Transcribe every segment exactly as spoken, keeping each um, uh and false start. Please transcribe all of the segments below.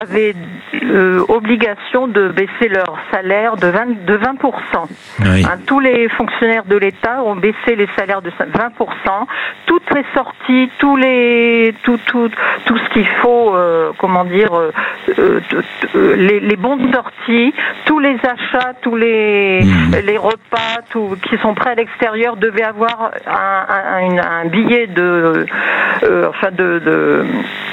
avaient euh, obligation de baisser leur salaire de vingt, de vingt pour cent. Oui. Hein, tous les fonctionnaires de l'État ont baissé les salaires de vingt pour cent. Toutes les sorties, tous les, tout, tout, tout ce qu'il faut, euh, comment dire, euh, euh, les, les bons de sortie, tous les achats, tous les, mmh. les repas, tout, qui sont prêts à l'extérieur devaient avoir un, un, un billet de, euh, enfin de, de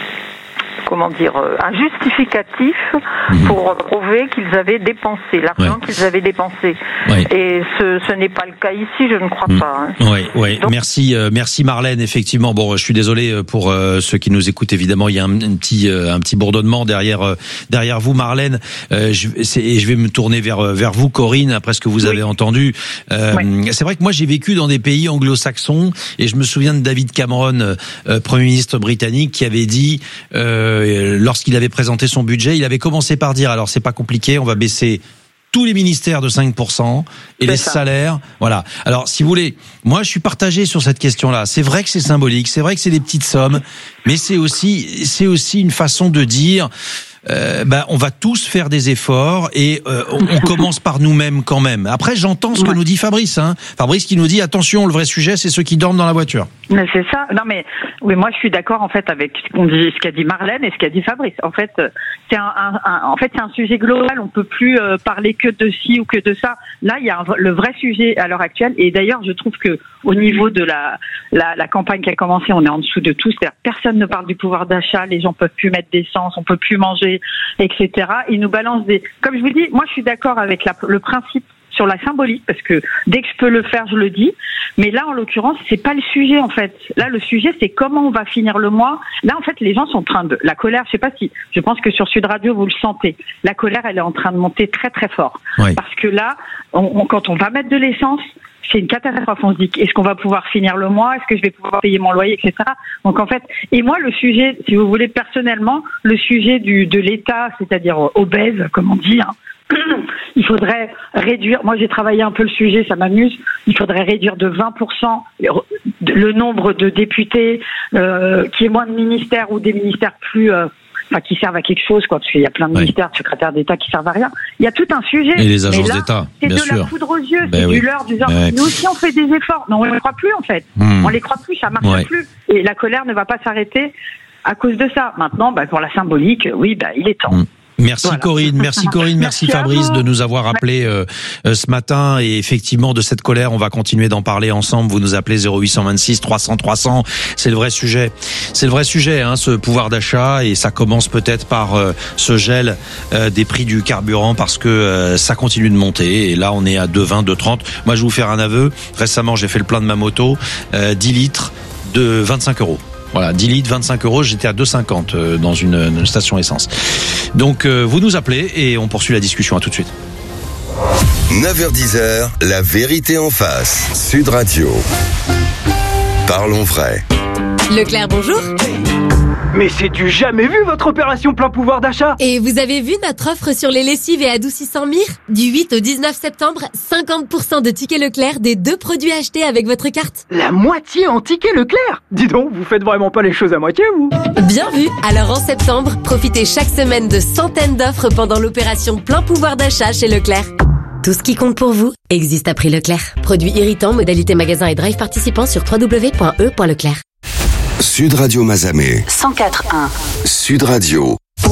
comment dire, un justificatif mmh. pour prouver qu'ils avaient dépensé l'argent ouais. qu'ils avaient dépensé. Ouais. Et ce, ce n'est pas le cas ici, je ne crois mmh. pas. Hein. Oui, oui. Donc, merci, euh, merci Marlène. Effectivement, bon, je suis désolé pour euh, ceux qui nous écoutent. Évidemment, il y a un, un petit, euh, un petit bourdonnement derrière, euh, derrière vous, Marlène. Euh, je, c'est, et je vais me tourner vers, vers vous, Corinne, après ce que vous oui. avez entendu. Euh, oui. C'est vrai que moi, j'ai vécu dans des pays anglo-saxons, et je me souviens de David Cameron, euh, Premier ministre britannique, qui avait dit. Euh, lorsqu'il avait présenté son budget, il avait commencé par dire, alors c'est pas compliqué, on va baisser tous les ministères de cinq pour cent et c'est les ça. salaires, voilà. Alors, si vous voulez, moi je suis partagé sur cette question-là. C'est vrai que c'est symbolique, c'est vrai que c'est des petites sommes, mais c'est aussi, c'est aussi une façon de dire... Euh, bah, on va tous faire des efforts et euh, on, on commence par nous-mêmes quand même. Après, j'entends ce que ouais. nous dit Fabrice. Hein. Fabrice qui nous dit attention, le vrai sujet, c'est ceux qui dorment dans la voiture. Mais c'est ça. Non, mais oui, moi, je suis d'accord en fait avec ce qu'on dit, ce qu'a dit Marlène et ce qu'a dit Fabrice. En fait, c'est un, un, un en fait, c'est un sujet global. On peut plus euh, parler que de ci ou que de ça. Là, il y a un, le vrai sujet à l'heure actuelle. Et d'ailleurs, je trouve que au niveau de la, la la campagne qui a commencé, on est en dessous de tout. C'est-à-dire, personne ne parle du pouvoir d'achat. Les gens peuvent plus mettre d'essence, on peut plus manger, et cetera. Ils nous balancent des... Comme je vous dis, moi je suis d'accord avec la, le principe sur la symbolique, parce que dès que je peux le faire, je le dis. Mais là, en l'occurrence, c'est pas le sujet, en fait. Là, le sujet, c'est comment on va finir le mois. Là, en fait, les gens sont en train de... La colère, je sais pas si... Je pense que sur Sud Radio, vous le sentez. La colère, elle est en train de monter très, très fort. Oui. Parce que là, on, on, quand on va mettre de l'essence... C'est une catastrophe. On se dit, est-ce qu'on va pouvoir finir le mois? Est-ce que je vais pouvoir payer mon loyer, et cetera. Donc en fait, et moi le sujet, si vous voulez personnellement, le sujet du de l'État, c'est-à-dire obèse, comme on dit, hein, il faudrait réduire. Moi j'ai travaillé un peu le sujet, ça m'amuse. Il faudrait réduire de vingt pour cent le nombre de députés, euh, qu'il y ait moins de ministères ou des ministères plus euh, Enfin, qui servent à quelque chose, quoi, parce qu'il y a plein de ministères, oui. de secrétaires d'État qui servent à rien. Il y a tout un sujet. Et les agences là, d'État, c'est bien de sûr. la poudre aux yeux, ben c'est oui. du leurre, du genre. Ouais. Nous aussi, on fait des efforts. Non, on les croit plus, en fait. Hmm. On les croit plus, ça marche ouais. plus. Et la colère ne va pas s'arrêter à cause de ça. Maintenant, bah, pour la symbolique, oui, bah, il est temps. Hmm. Merci voilà. Corinne, merci Corinne, merci, merci Fabrice de nous avoir appelé euh, ce matin, et effectivement de cette colère on va continuer d'en parler ensemble. Vous nous appelez zéro huit cent vingt-six trois cents trois cents, c'est le vrai sujet, c'est le vrai sujet, hein, ce pouvoir d'achat, et ça commence peut-être par euh, ce gel euh, des prix du carburant, parce que euh, ça continue de monter, et là on est à deux vingt, deux trente. Moi je vais vous faire un aveu, récemment j'ai fait le plein de ma moto, euh, dix litres de vingt-cinq euros. Voilà, dix litres, vingt-cinq euros, j'étais à deux cinquante dans une, une station essence. Donc, euh, vous nous appelez et on poursuit la discussion. À tout de suite. neuf heures dix, la vérité en face. Sud Radio. Parlons vrai. Leclerc, bonjour. Mais c'est du jamais vu votre opération plein pouvoir d'achat. Et vous avez vu notre offre sur les lessives et adoucissants Mire? Du huit au dix-neuf septembre, cinquante pour cent de tickets Leclerc des deux produits achetés avec votre carte. La moitié en tickets Leclerc? Dis donc, vous faites vraiment pas les choses à moitié, vous? Bien vu. Alors en septembre, profitez chaque semaine de centaines d'offres pendant l'opération plein pouvoir d'achat chez Leclerc. Tout ce qui compte pour vous existe à prix Leclerc. Produits irritants, modalité magasin et drive participants sur w w w point e point leclerc. Sud Radio Mazamet. cent quatre virgule un. Sud Radio.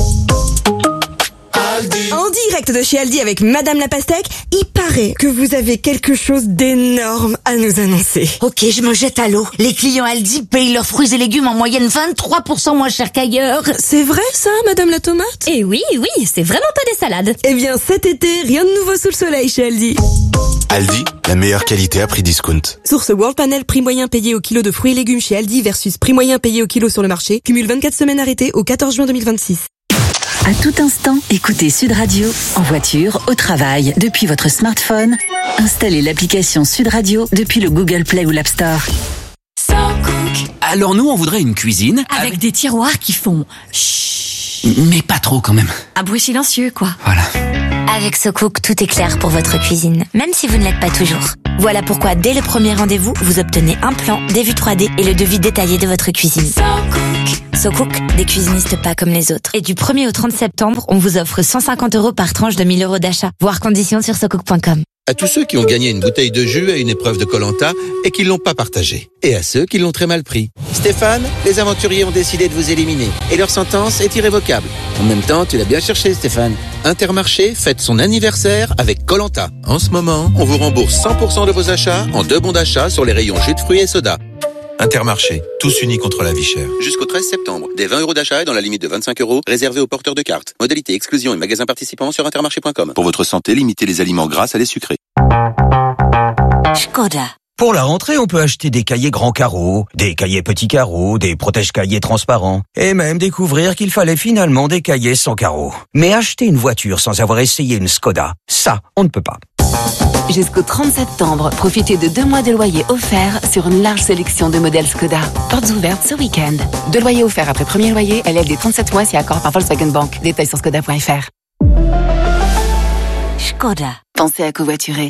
En direct de chez Aldi avec Madame la Pastèque, il paraît que vous avez quelque chose d'énorme à nous annoncer. Ok, je me jette à l'eau. Les clients Aldi payent leurs fruits et légumes en moyenne vingt-trois pour cent moins cher qu'ailleurs. C'est vrai ça, Madame la Tomate? Eh oui, oui, c'est vraiment pas des salades. Eh bien cet été, rien de nouveau sous le soleil chez Aldi. Aldi, la meilleure qualité à prix discount. Source World Panel, prix moyen payé au kilo de fruits et légumes chez Aldi versus prix moyen payé au kilo sur le marché. Cumule vingt-quatre semaines arrêtées au quatorze juin deux mille vingt-six. À tout instant, écoutez Sud Radio, en voiture, au travail, depuis votre smartphone. Installez l'application Sud Radio depuis le Google Play ou l'App Store. Alors nous, on voudrait une cuisine avec, avec des tiroirs qui font chut, mais pas trop quand même. Un bruit silencieux, quoi. Voilà. Avec SoCook, tout est clair pour votre cuisine, même si vous ne l'êtes pas toujours. Voilà pourquoi, dès le premier rendez-vous, vous obtenez un plan, des vues trois D et le devis détaillé de votre cuisine. SoCook. SoCook, des cuisinistes pas comme les autres. Et du premier au trente septembre, on vous offre cent cinquante euros par tranche de mille euros d'achat. Voir conditions sur socook point com. À tous ceux qui ont gagné une bouteille de jus à une épreuve de Koh-Lanta et qui l'ont pas partagée. Et à ceux qui l'ont très mal pris. Stéphane, les aventuriers ont décidé de vous éliminer. Et leur sentence est irrévocable. En même temps, tu l'as bien cherché, Stéphane. Intermarché fête son anniversaire avec Koh-Lanta. En ce moment, on vous rembourse cent pour cent de vos achats en deux bons d'achat sur les rayons jus de fruits et soda. Intermarché, tous unis contre la vie chère. Jusqu'au treize septembre, des vingt euros d'achat et dans la limite de vingt-cinq euros, réservés aux porteurs de cartes. Modalité exclusion et magasins participants sur intermarché point com. Pour votre santé, limitez les aliments gras à les sucrés. Škoda. Pour la rentrée, on peut acheter des cahiers grands carreaux, des cahiers petits carreaux, des protège-cahiers transparents, et même découvrir qu'il fallait finalement des cahiers sans carreaux. Mais acheter une voiture sans avoir essayé une Škoda, ça, on ne peut pas. Jusqu'au trente septembre, profitez de deux mois de loyer offerts sur une large sélection de modèles Škoda. Portes ouvertes ce week-end. Deux loyers offerts après premier loyer, L L D trente-sept mois si accord par Volkswagen Bank. Détails sur škoda point f r. Škoda. Pensez à covoiturer.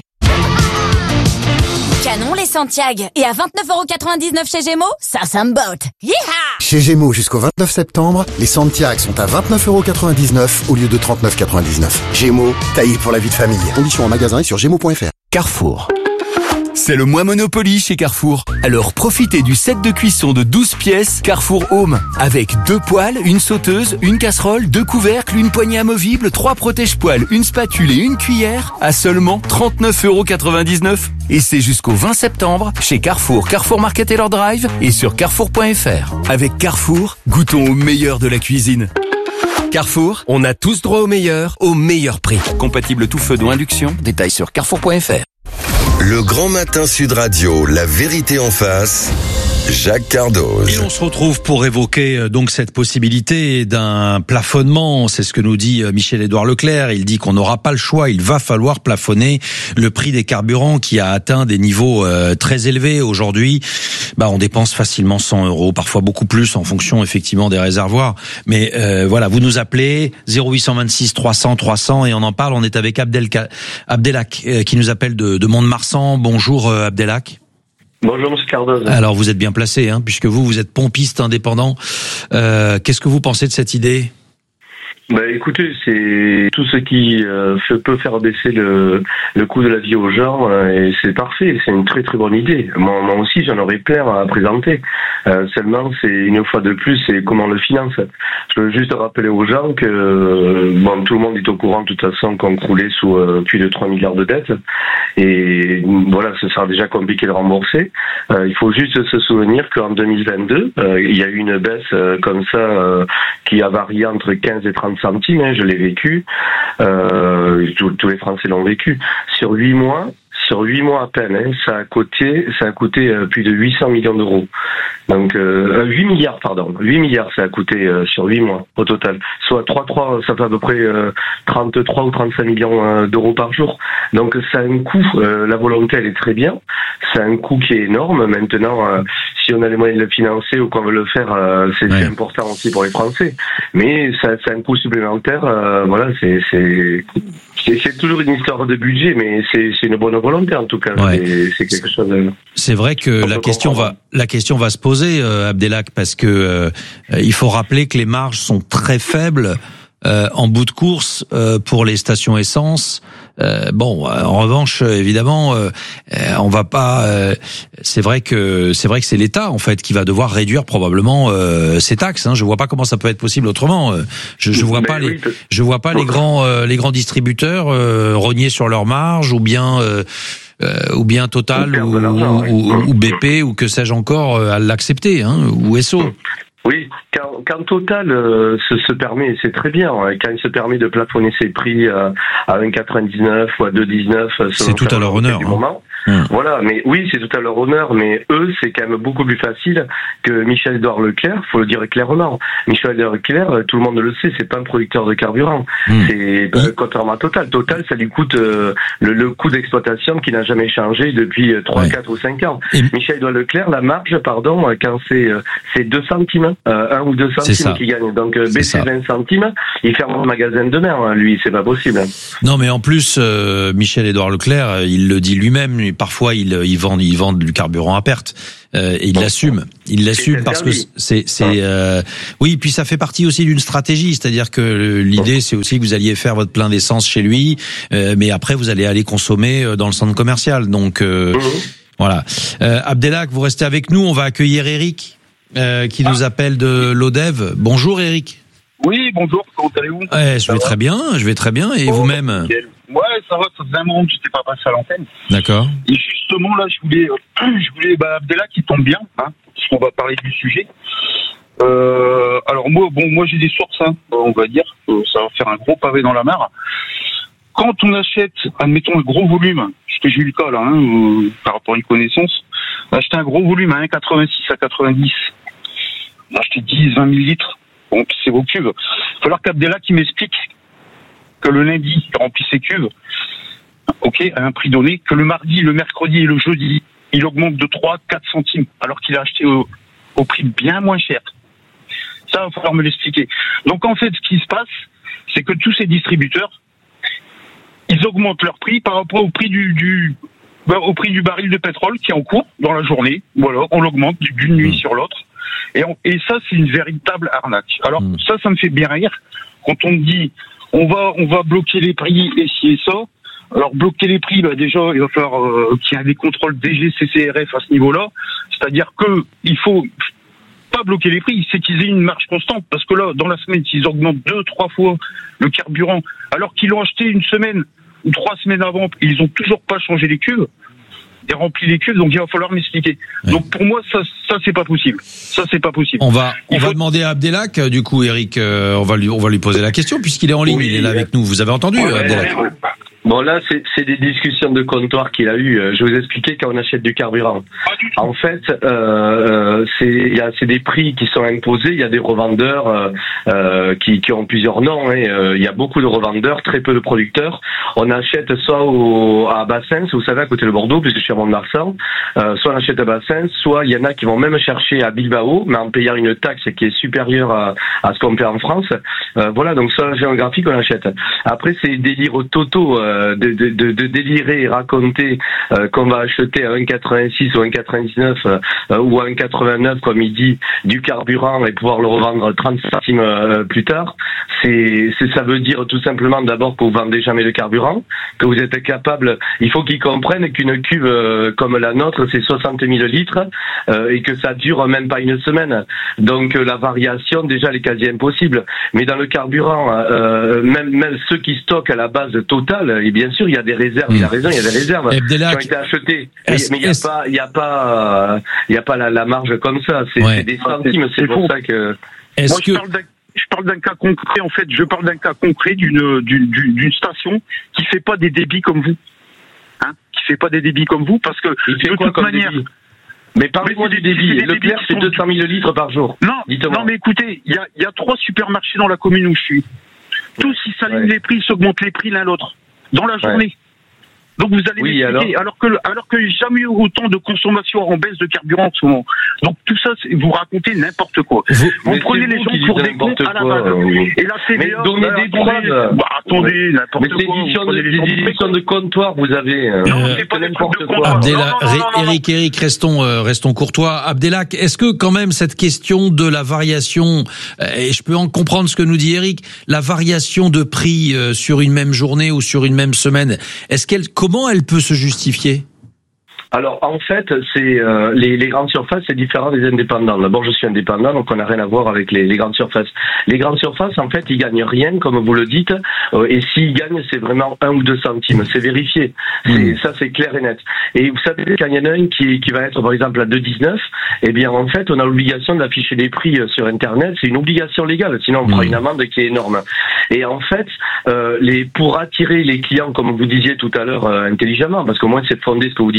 Canon les Santiago. Et à vingt-neuf euros quatre-vingt-dix-neuf chez Gémeaux, ça, ça me botte. Yeeha! Chez Gémeaux, jusqu'au vingt-neuf septembre, les Santiago sont à vingt-neuf euros quatre-vingt-dix-neuf au lieu de trente-neuf euros quatre-vingt-dix-neuf. Gémeaux, taillé pour la vie de famille. Conditions en magasin et sur gémeaux point f r. Carrefour. C'est le mois Monopoly chez Carrefour. Alors profitez du set de cuisson de douze pièces Carrefour Home. Avec deux poêles, une sauteuse, une casserole, deux couvercles, une poignée amovible, trois protège-poêles, une spatule et une cuillère à seulement trente-neuf euros quatre-vingt-dix-neuf. Et c'est jusqu'au vingt septembre chez Carrefour, Carrefour Market et leur drive et sur carrefour point f r. Avec Carrefour, goûtons au meilleur de la cuisine. Carrefour, on a tous droit au meilleur, au meilleur prix. Compatible tout feu d'eau induction, détails sur carrefour point f r. Le Grand Matin Sud Radio, la vérité en face, Jacques Cardoz. Et on se retrouve pour évoquer donc cette possibilité d'un plafonnement. C'est ce que nous dit Michel-Édouard Leclerc. Il dit qu'on n'aura pas le choix. Il va falloir plafonner le prix des carburants qui a atteint des niveaux euh, très élevés. Aujourd'hui, bah, on dépense facilement cent euros, parfois beaucoup plus en fonction effectivement des réservoirs. Mais euh, voilà, vous nous appelez zéro huit cent vingt-six trois cents trois cents et on en parle. On est avec Abdel Abdelak euh, qui nous appelle de, de Mont-de-Marsan. Bonjour euh, Abdelak. Bonjour Monsieur Cardoz. Alors vous êtes bien placé, hein, puisque vous vous êtes pompiste indépendant. Euh, qu'est-ce que vous pensez de cette idée ? Bah écoutez, c'est tout ce qui euh, peut faire baisser le, le coût de la vie aux gens euh, et c'est parfait, c'est une très très bonne idée. Moi, moi aussi j'en aurais plein à présenter. Euh, seulement c'est une fois de plus, c'est comment on le finance. Je veux juste rappeler aux gens que euh, bon, tout le monde est au courant de toute façon qu'on croulait sous euh, plus de trois milliards de dettes et voilà, ce sera déjà compliqué de rembourser. Euh, il faut juste se souvenir qu'en deux mille vingt-deux, euh, il y a eu une baisse euh, comme ça euh, qui a varié entre quinze et trente centimes, hein, je l'ai vécu, euh, tous, tous les Français l'ont vécu. Sur huit mois, sur huit mois à peine, hein, ça a coûté, ça a coûté euh, plus de huit cents millions d'euros. Donc euh, huit milliards, pardon, huit milliards ça a coûté euh, sur huit mois au total. Soit trois trois, ça fait à peu près euh, trente-trois ou trente-cinq millions euh, d'euros par jour. Donc ça a un coût. Euh, la volonté elle est très bien. C'est un coût qui est énorme. Maintenant, euh, si on a les moyens de le financer ou qu'on veut le faire, euh, c'est, ouais. c'est important aussi pour les Français. Mais ça, c'est un coût supplémentaire. Euh, voilà, c'est, c'est c'est c'est toujours une histoire de budget, mais c'est c'est une bonne volonté en tout cas. Ouais. C'est, c'est quelque chose. De... C'est vrai que la question comprendre. va la question va se poser, euh, Abdelak, parce que euh, il faut rappeler que les marges sont très faibles euh, en bout de course euh, pour les stations essence. Euh, bon, en revanche, évidemment, euh, on va pas. Euh, c'est vrai que c'est vrai que c'est l'État en fait qui va devoir réduire probablement euh, ses taxes. Hein. Je vois pas comment ça peut être possible autrement. Je, je vois Mais pas oui, les, je vois pas les grands euh, les grands distributeurs euh, rogner sur leurs marges ou bien. Euh, Euh, ou bien Total ou, ou, ou, ou B P ou que sais-je encore euh, à l'accepter, hein, ou S O. Oui, quand, quand Total euh, se, se permet, c'est très bien, hein, quand il se permet de plafonner ses prix euh, à un virgule quatre-vingt-dix-neuf ou à deux virgule dix-neuf, c'est tout à leur honneur. Du hein. moment. Hum. Voilà, mais oui, c'est tout à leur honneur, mais eux, c'est quand même beaucoup plus facile que Michel-Édouard Leclerc, faut le dire clairement. Michel-Édouard Leclerc, tout le monde le sait, c'est pas un producteur de carburant. Hum. C'est euh, contrairement à Total. Total, ça lui coûte euh, le, le coût d'exploitation qui n'a jamais changé depuis trois, ouais. quatre ou cinq ans. Et... Michel-Édouard Leclerc, la marge, pardon, quand c'est euh, c'est deux centimes, euh, un ou deux centimes qui gagne. Donc euh, baisser vingt centimes, il ferme le magasin demain, hein, lui, c'est pas possible. Non, mais en plus, euh, Michel-Édouard Leclerc, il le dit lui-même. parfois ils, ils vendent, ils vendent du carburant à perte. Euh, et ils l'assument, ils l'assument parce que c'est, c'est, euh, oui, puis ça fait partie aussi d'une stratégie, c'est-à-dire que l'idée c'est aussi que vous alliez faire votre plein d'essence chez lui, euh, mais après vous allez aller consommer dans le centre commercial. Donc euh, mmh. voilà. Euh, Abdelhak, vous restez avec nous, on va accueillir Eric euh, qui ah. nous appelle de l'Odève. Bonjour Eric. Oui, bonjour, comment allez-vous? Ouais, je vais va très bien, je vais très bien, et oh, vous-même? Nickel. Ouais, ça va, ça faisait un moment que je n'étais pas passé à l'antenne. D'accord. Et justement, là, je voulais, euh, je voulais, bah, Abdelhak qui tombe bien, hein, parce qu'on va parler du sujet. Euh, alors moi, bon, moi j'ai des sources, hein, on va dire, euh, ça va faire un gros pavé dans la mare. Quand on achète, admettons, un gros volume, ce que j'ai eu le cas là, hein, euh, par rapport à une connaissance, acheter un gros volume à un virgule quatre-vingt-six à quatre-vingt-dix, acheter dix, vingt mille litres, bon, c'est vos cuves. Il va falloir qu'Abdelhak qui m'explique que le lundi, il remplit ses cuves, ok, à un prix donné, que le mardi, le mercredi et le jeudi, il augmente de trois à quatre centimes, alors qu'il a acheté au, au prix bien moins cher. Ça, il va falloir me l'expliquer. Donc, en fait, ce qui se passe, c'est que tous ces distributeurs, ils augmentent leur prix par rapport au prix du, du, bah, au prix du baril de pétrole qui est en cours dans la journée. Voilà, on l'augmente d'une nuit sur l'autre. Et, on, et ça, c'est une véritable arnaque. Alors, mmh. ça, ça me fait bien rire quand on me dit, on va, on va bloquer les prix et ci et ça. Alors, bloquer les prix, bah, déjà, il va falloir euh, qu'il y ait des contrôles D G C C R F à ce niveau-là. C'est-à-dire que il faut pas bloquer les prix, c'est qu'ils aient une marge constante. Parce que là, dans la semaine, s'ils augmentent deux, trois fois le carburant, alors qu'ils l'ont acheté une semaine ou trois semaines avant, et ils ont toujours pas changé les cuves, et rempli les cuves, donc il va falloir m'expliquer. Ouais. Donc pour moi, ça, ça c'est pas possible. Ça c'est pas possible. On va, on il va faut... demander à Abdelhak, du coup, Eric, euh, on va lui, on va lui poser la question puisqu'il est en ligne, oui, il est là avec nous. Vous avez entendu, ouais, Abdelhak? Ouais. Bon, là, c'est, c'est des discussions de comptoir qu'il a eu. Je vais vous expliquer quand on achète du carburant. En fait, euh, c'est, il y a, c'est des prix qui sont imposés. Il y a des revendeurs euh, euh, qui, qui ont plusieurs noms. Hein. Il y a beaucoup de revendeurs, très peu de producteurs. On achète soit au, à Bassens, vous savez, à côté de Bordeaux, puisque je suis à Mont-de-Marsan. Euh, soit on achète à Bassens, soit il y en a qui vont même chercher à Bilbao, mais en payant une taxe qui est supérieure à, à ce qu'on paie en France. Euh, voilà, donc ça, géographique, on achète. Après, c'est des délires totaux. Euh, De, de, de, de délirer et raconter euh, qu'on va acheter à un virgule quatre-vingt-six ou un virgule quatre-vingt-dix-neuf euh, ou à un virgule quatre-vingt-neuf comme il dit du carburant et pouvoir le revendre trente centimes euh, plus tard, c'est, c'est ça veut dire tout simplement d'abord que vous vendez jamais le carburant, que vous êtes capable, il faut qu'ils comprennent qu'une cuve euh, comme la nôtre c'est soixante mille litres euh, et que ça dure même pas une semaine, donc euh, la variation déjà elle est quasi impossible, mais dans le carburant euh, même, même ceux qui stockent à la base totale, et bien sûr, il y a des réserves. Mmh. Il a raison, il y a des réserves Abdelhak, qui ont été achetées. Mais il n'y a pas, il y a pas, il y a pas la, la marge comme ça. C'est, ouais. c'est des centimes. C'est, c'est pour ça que. Est-ce Moi, que... je parle d'un, je parle d'un cas concret. En fait, je parle d'un cas concret d'une, d'une, d'une, d'une station qui fait pas des débits comme vous, hein, qui fait pas des débits comme vous, parce que de quoi, toute manière. Débit mais parlez-moi du débit. Leclerc, c'est deux cent mille litres par jour. Non, Dites-moi. non, mais écoutez, il y a, il y a trois supermarchés dans la commune où je suis. Tous, ils s'alignent ouais. les prix, ils s'augmentent les prix l'un l'autre. Dans la journée. Ouais. Donc vous allez oui, m'expliquer, alors, alors que alors qu'il n'y a jamais eu autant de consommation en baisse de carburant en ce moment. Donc tout ça, c'est, vous racontez n'importe quoi. Vous, vous prenez les gens pour des cons à la base. Oui. Et la C V A, donnez des preuves. Bah, attendez, n'importe mais quoi. Mais c'est des éditions de comptoir, vous avez. Euh, non, c'est pas n'importe quoi. Abdelhak, Eric, Eric, restons, euh, restons courtois. Abdelhak, est-ce que quand même cette question de la variation, et je peux en comprendre ce que nous dit Eric, la variation de prix euh, sur une même journée ou sur une même semaine, est-ce qu'elle comment elle peut se justifier ? Alors en fait, c'est euh, les, les grandes surfaces, c'est différent des indépendants. D'abord, je suis indépendant, donc on n'a rien à voir avec les, les grandes surfaces. Les grandes surfaces, en fait, ils gagnent rien, comme vous le dites, euh, et s'ils gagnent, c'est vraiment un ou deux centimes. C'est vérifié. C'est, mmh. Ça, c'est clair et net. Et vous savez, quand il y en a un qui, qui va être, par exemple, à deux virgule dix-neuf, eh bien, en fait, on a l'obligation d'afficher les prix sur Internet. C'est une obligation légale, sinon on mmh. prend une amende qui est énorme. Et en fait, euh, les, pour attirer les clients, comme vous disiez tout à l'heure, euh, intelligemment, parce qu'au moins c'est fondé ce que vous dites vous,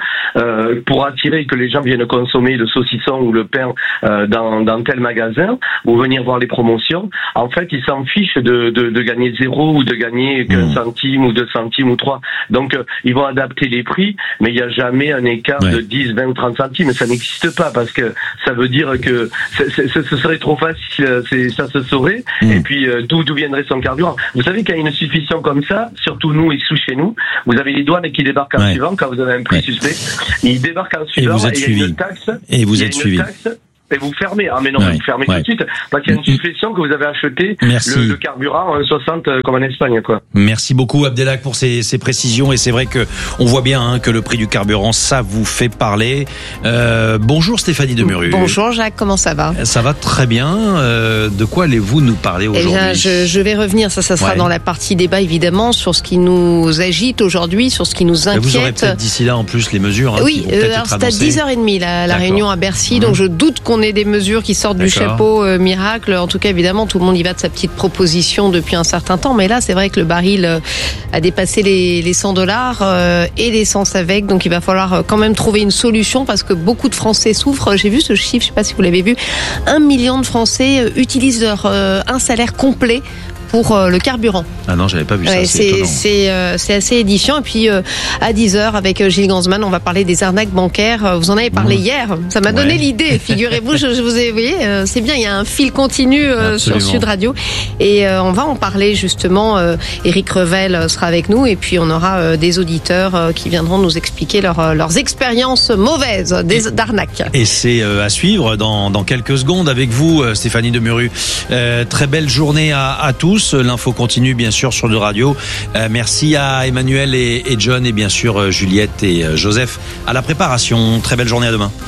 euh, pour attirer que les gens viennent consommer le saucisson ou le pain euh, dans, dans tel magasin ou venir voir les promotions. En fait, ils s'en fichent de, de, de gagner zéro ou de gagner qu'un centime ou deux centimes ou trois. Donc, euh, ils vont adapter les prix, mais il n'y a jamais un écart ouais. de dix, vingt ou trente centimes. Ça n'existe pas parce que ça veut dire que c'est, c'est, ce serait trop facile, c'est, ça se saurait. Mmh. Et puis, euh, d'où, d'où viendrait son carburant? Vous savez qu'il y a une suspicion comme ça, surtout nous ici chez nous, vous avez les douanes qui débarquent en ouais. suivant quand vous avez un prix ouais. suspect. Ils débarquent en suivant et, et il y a une taxe. Et vous êtes suivi. Et vous fermez. Ah mais non, ouais, vous fermez ouais. tout de suite. Parce qu'il y a une suspicion que vous avez acheté le, le carburant en soixante comme en Espagne, quoi. Merci beaucoup Abdelhak pour ces, ces précisions. Et c'est vrai que on voit bien hein, que le prix du carburant, ça vous fait parler. Euh, bonjour Stéphanie Demuru. Bonjour Jacques, comment ça va? Ça va très bien. Euh, de quoi allez-vous nous parler aujourd'hui? Eh bien, je, je vais revenir, ça, ça sera ouais. dans la partie débat évidemment, sur ce qui nous agite aujourd'hui, sur ce qui nous inquiète. Vous aurez peut-être d'ici là en plus les mesures. Hein, oui, euh, alors c'est à dix heures trente la, la réunion à Bercy, mmh. donc je doute qu'on ait des mesures qui sortent D'accord. du chapeau euh, miracle. En tout cas, évidemment, tout le monde y va de sa petite proposition depuis un certain temps. Mais là, c'est vrai que le baril euh, a dépassé les, les cent dollars euh, et l'essence avec. Donc, il va falloir euh, quand même trouver une solution parce que beaucoup de Français souffrent. J'ai vu ce chiffre, je ne sais pas si vous l'avez vu. Un million de Français euh, utilisent leur euh, un salaire complet pour euh, le carburant. Ah non, j'avais pas vu ouais, ça, c'est c'est, c'est, euh, c'est assez édifiant. Et puis, euh, à dix heures, avec euh, Gilles Gansman, on va parler des arnaques bancaires. Vous en avez parlé mmh. hier. Ça m'a donné ouais. l'idée. Figurez-vous, je, je vous ai, vous voyez, euh, c'est bien, il y a un fil continu euh, sur Sud Radio. Et euh, on va en parler, justement. Euh, Éric Revel sera avec nous. Et puis, on aura euh, des auditeurs euh, qui viendront nous expliquer leur, euh, leurs expériences mauvaises des, d'arnaques. Et c'est euh, à suivre dans, dans quelques secondes avec vous, euh, Stéphanie Demuru. Euh, très belle journée à, à tous. L'info continue bien sûr sur le radio. Euh, merci à Emmanuel et, et John et bien sûr euh, Juliette et euh, Joseph à la préparation. Très belle journée, à demain.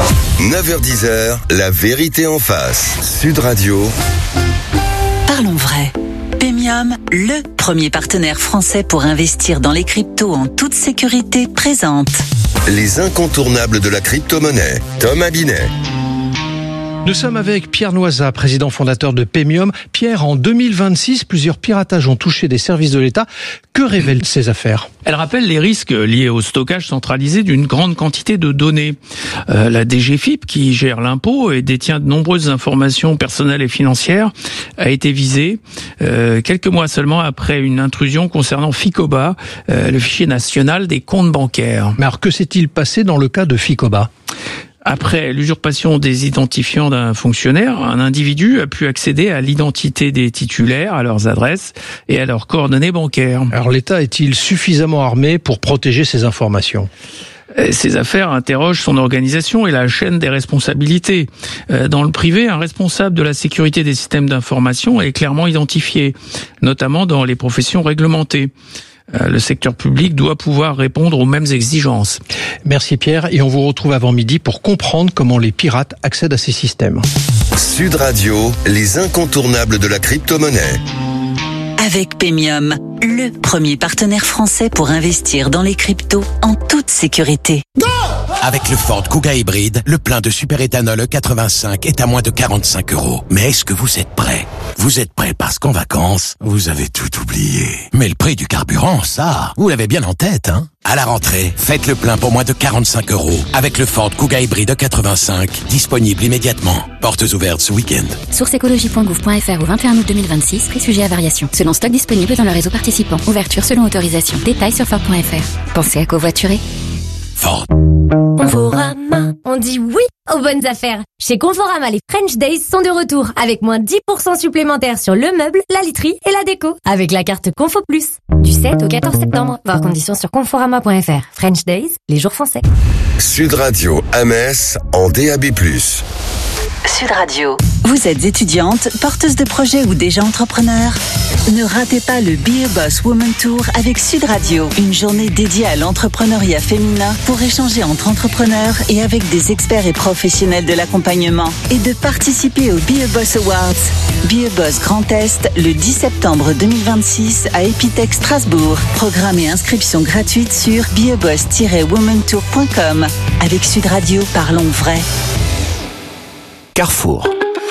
neuf heures dix, la vérité en face. Sud Radio. Parlons vrai. Paymium, le premier partenaire français pour investir dans les cryptos en toute sécurité, présente les incontournables de la crypto-monnaie. Tom Abinet. Nous sommes avec Pierre Noisa, président fondateur de Paymium. Pierre, en deux mille vingt-six, plusieurs piratages ont touché des services de l'État. Que révèlent ces affaires? Elle rappelle les risques liés au stockage centralisé d'une grande quantité de données. Euh, la D G F I P, qui gère l'impôt et détient de nombreuses informations personnelles et financières, a été visée euh, quelques mois seulement après une intrusion concernant Ficoba, euh, le fichier national des comptes bancaires. Mais alors, que s'est-il passé dans le cas de Ficoba? Après l'usurpation des identifiants d'un fonctionnaire, un individu a pu accéder à l'identité des titulaires, à leurs adresses et à leurs coordonnées bancaires. Alors l'État est-il suffisamment armé pour protéger ces informations ? Ces affaires interrogent son organisation et la chaîne des responsabilités. Dans le privé, un responsable de la sécurité des systèmes d'information est clairement identifié, notamment dans les professions réglementées. Le secteur public doit pouvoir répondre aux mêmes exigences. Merci Pierre, et on vous retrouve avant midi pour comprendre comment les pirates accèdent à ces systèmes. Sud Radio, les incontournables de la crypto-monnaie. Avec Paymium, le premier partenaire français pour investir dans les cryptos en toute sécurité. Go! Avec le Ford Kuga hybride, le plein de superéthanol E quatre-vingt-cinq est à moins de quarante-cinq euros. Mais est-ce que vous êtes prêts? Vous êtes prêts parce qu'en vacances, vous avez tout oublié. Mais le prix du carburant, ça, vous l'avez bien en tête, hein? À la rentrée, faites le plein pour moins de quarante-cinq euros avec le Ford Kuga hybride E quatre-vingt-cinq, disponible immédiatement. Portes ouvertes ce week-end. Source écologie point gouv point f r au vingt et un août deux mille vingt-six, prix sujet à variation. Selon stock disponible dans le réseau participant. Ouverture selon autorisation. Détails sur Ford point f r. Pensez à covoiturer. Ford. Conforama, on dit oui aux bonnes affaires. Chez Conforama, les French Days sont de retour avec moins dix pour cent supplémentaires sur le meuble, la literie et la déco avec la carte Confo Plus. Du sept au quatorze septembre. Voir conditions sur conforama point f r. French Days, les jours français. Sud Radio à Metz en D A B plus. Sud Radio. Vous êtes étudiante, porteuse de projet ou déjà entrepreneur? Ne ratez pas le Be a Boss Woman Tour avec Sud Radio. Une journée dédiée à l'entrepreneuriat féminin pour échanger entre entrepreneurs et avec des experts et professionnels de l'accompagnement. Et de participer au Be a Boss Awards. Be a Boss Grand Est le dix septembre deux mille vingt-six à Epitech Strasbourg. Programme et inscription gratuite sur be a boss tiret woman tour point com. Avec Sud Radio, parlons vrai. Carrefour.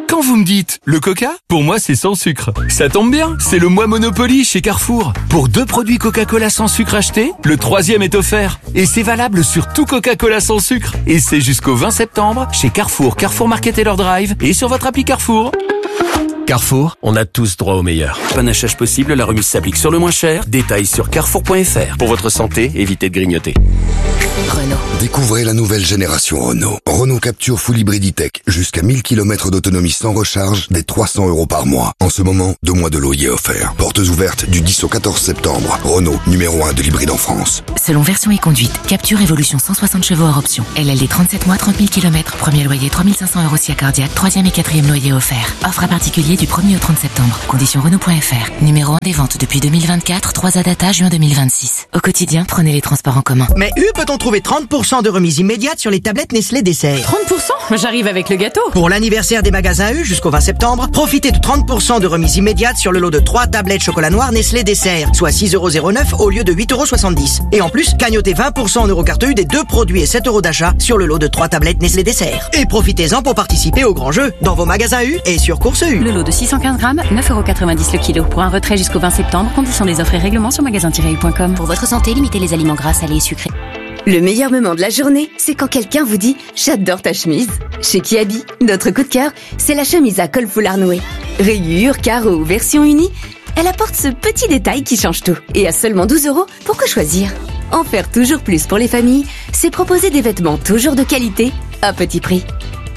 Quand vous me dites le Coca, pour moi c'est sans sucre. Ça tombe bien, c'est le mois Monopoly chez Carrefour. Pour deux produits Coca-Cola sans sucre achetés, le troisième est offert. Et c'est valable sur tout Coca-Cola sans sucre. Et c'est jusqu'au vingt septembre chez Carrefour, Carrefour Market et leur Drive et sur votre appli Carrefour. Carrefour, on a tous droit au meilleur. Panachage possible, la remise s'applique sur le moins cher. Détails sur carrefour point f r. Pour votre santé, évitez de grignoter. Renault. Découvrez la nouvelle génération Renault. Renault Capture Full Hybrid E-Tech. Jusqu'à mille kilomètres d'autonomie sans recharge, des trois cents euros par mois. En ce moment, deux mois de loyer offerts. Portes ouvertes du dix au quatorze septembre. Renault, numéro un de l'hybride en France. Selon version et conduite, Capture Evolution cent soixante chevaux hors option. L L D trente-sept mois, trente mille kilomètres. Premier loyer trois mille cinq cents euros si cardiaque. Troisième et quatrième loyer offert. Offre à particulier du premier au trente septembre. Conditions Renault point f r. Numéro un des ventes depuis deux mille vingt-quatre. trois A Data, juin deux mille vingt-six. Au quotidien, prenez les transports en commun. Mais U peut-on trouver trente pour cent de remise immédiate sur les tablettes Nestlé Dessert? trente pour cent? J'arrive avec le gâteau. Pour l'anniversaire des magasins U jusqu'au vingt septembre, profitez de trente pour cent de remise immédiate sur le lot de trois tablettes chocolat noir Nestlé Dessert, soit six euros zéro neuf au lieu de huit euros soixante-dix. Et en plus, cagnotez vingt pour cent en Eurocarte U des deux produits et sept euros d'achat sur le lot de trois tablettes Nestlé Dessert. Et profitez-en pour participer au grand jeu dans vos magasins U et sur Course U. Le lot de six cent quinze grammes, neuf euros quatre-vingt-dix le kilo. Pour un retrait jusqu'au vingt septembre, conditions des offres et règlements sur magasin tiret u point com. Pour votre santé, limitez les aliments gras, salés et sucrés. Le meilleur moment de la journée, c'est quand quelqu'un vous dit « J'adore ta chemise ». Chez Kiabi, notre coup de cœur, c'est la chemise à col foulard noué. Rayures, carreaux ou version unie, elle apporte ce petit détail qui change tout. Et à seulement douze euros, pourquoi choisir? En faire toujours plus pour les familles, c'est proposer des vêtements toujours de qualité, à petit prix.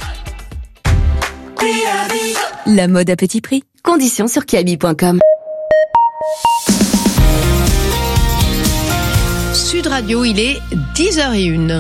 La mode à petit prix. Conditions sur kiabi point com. Sud Radio, il est dix heures zéro un.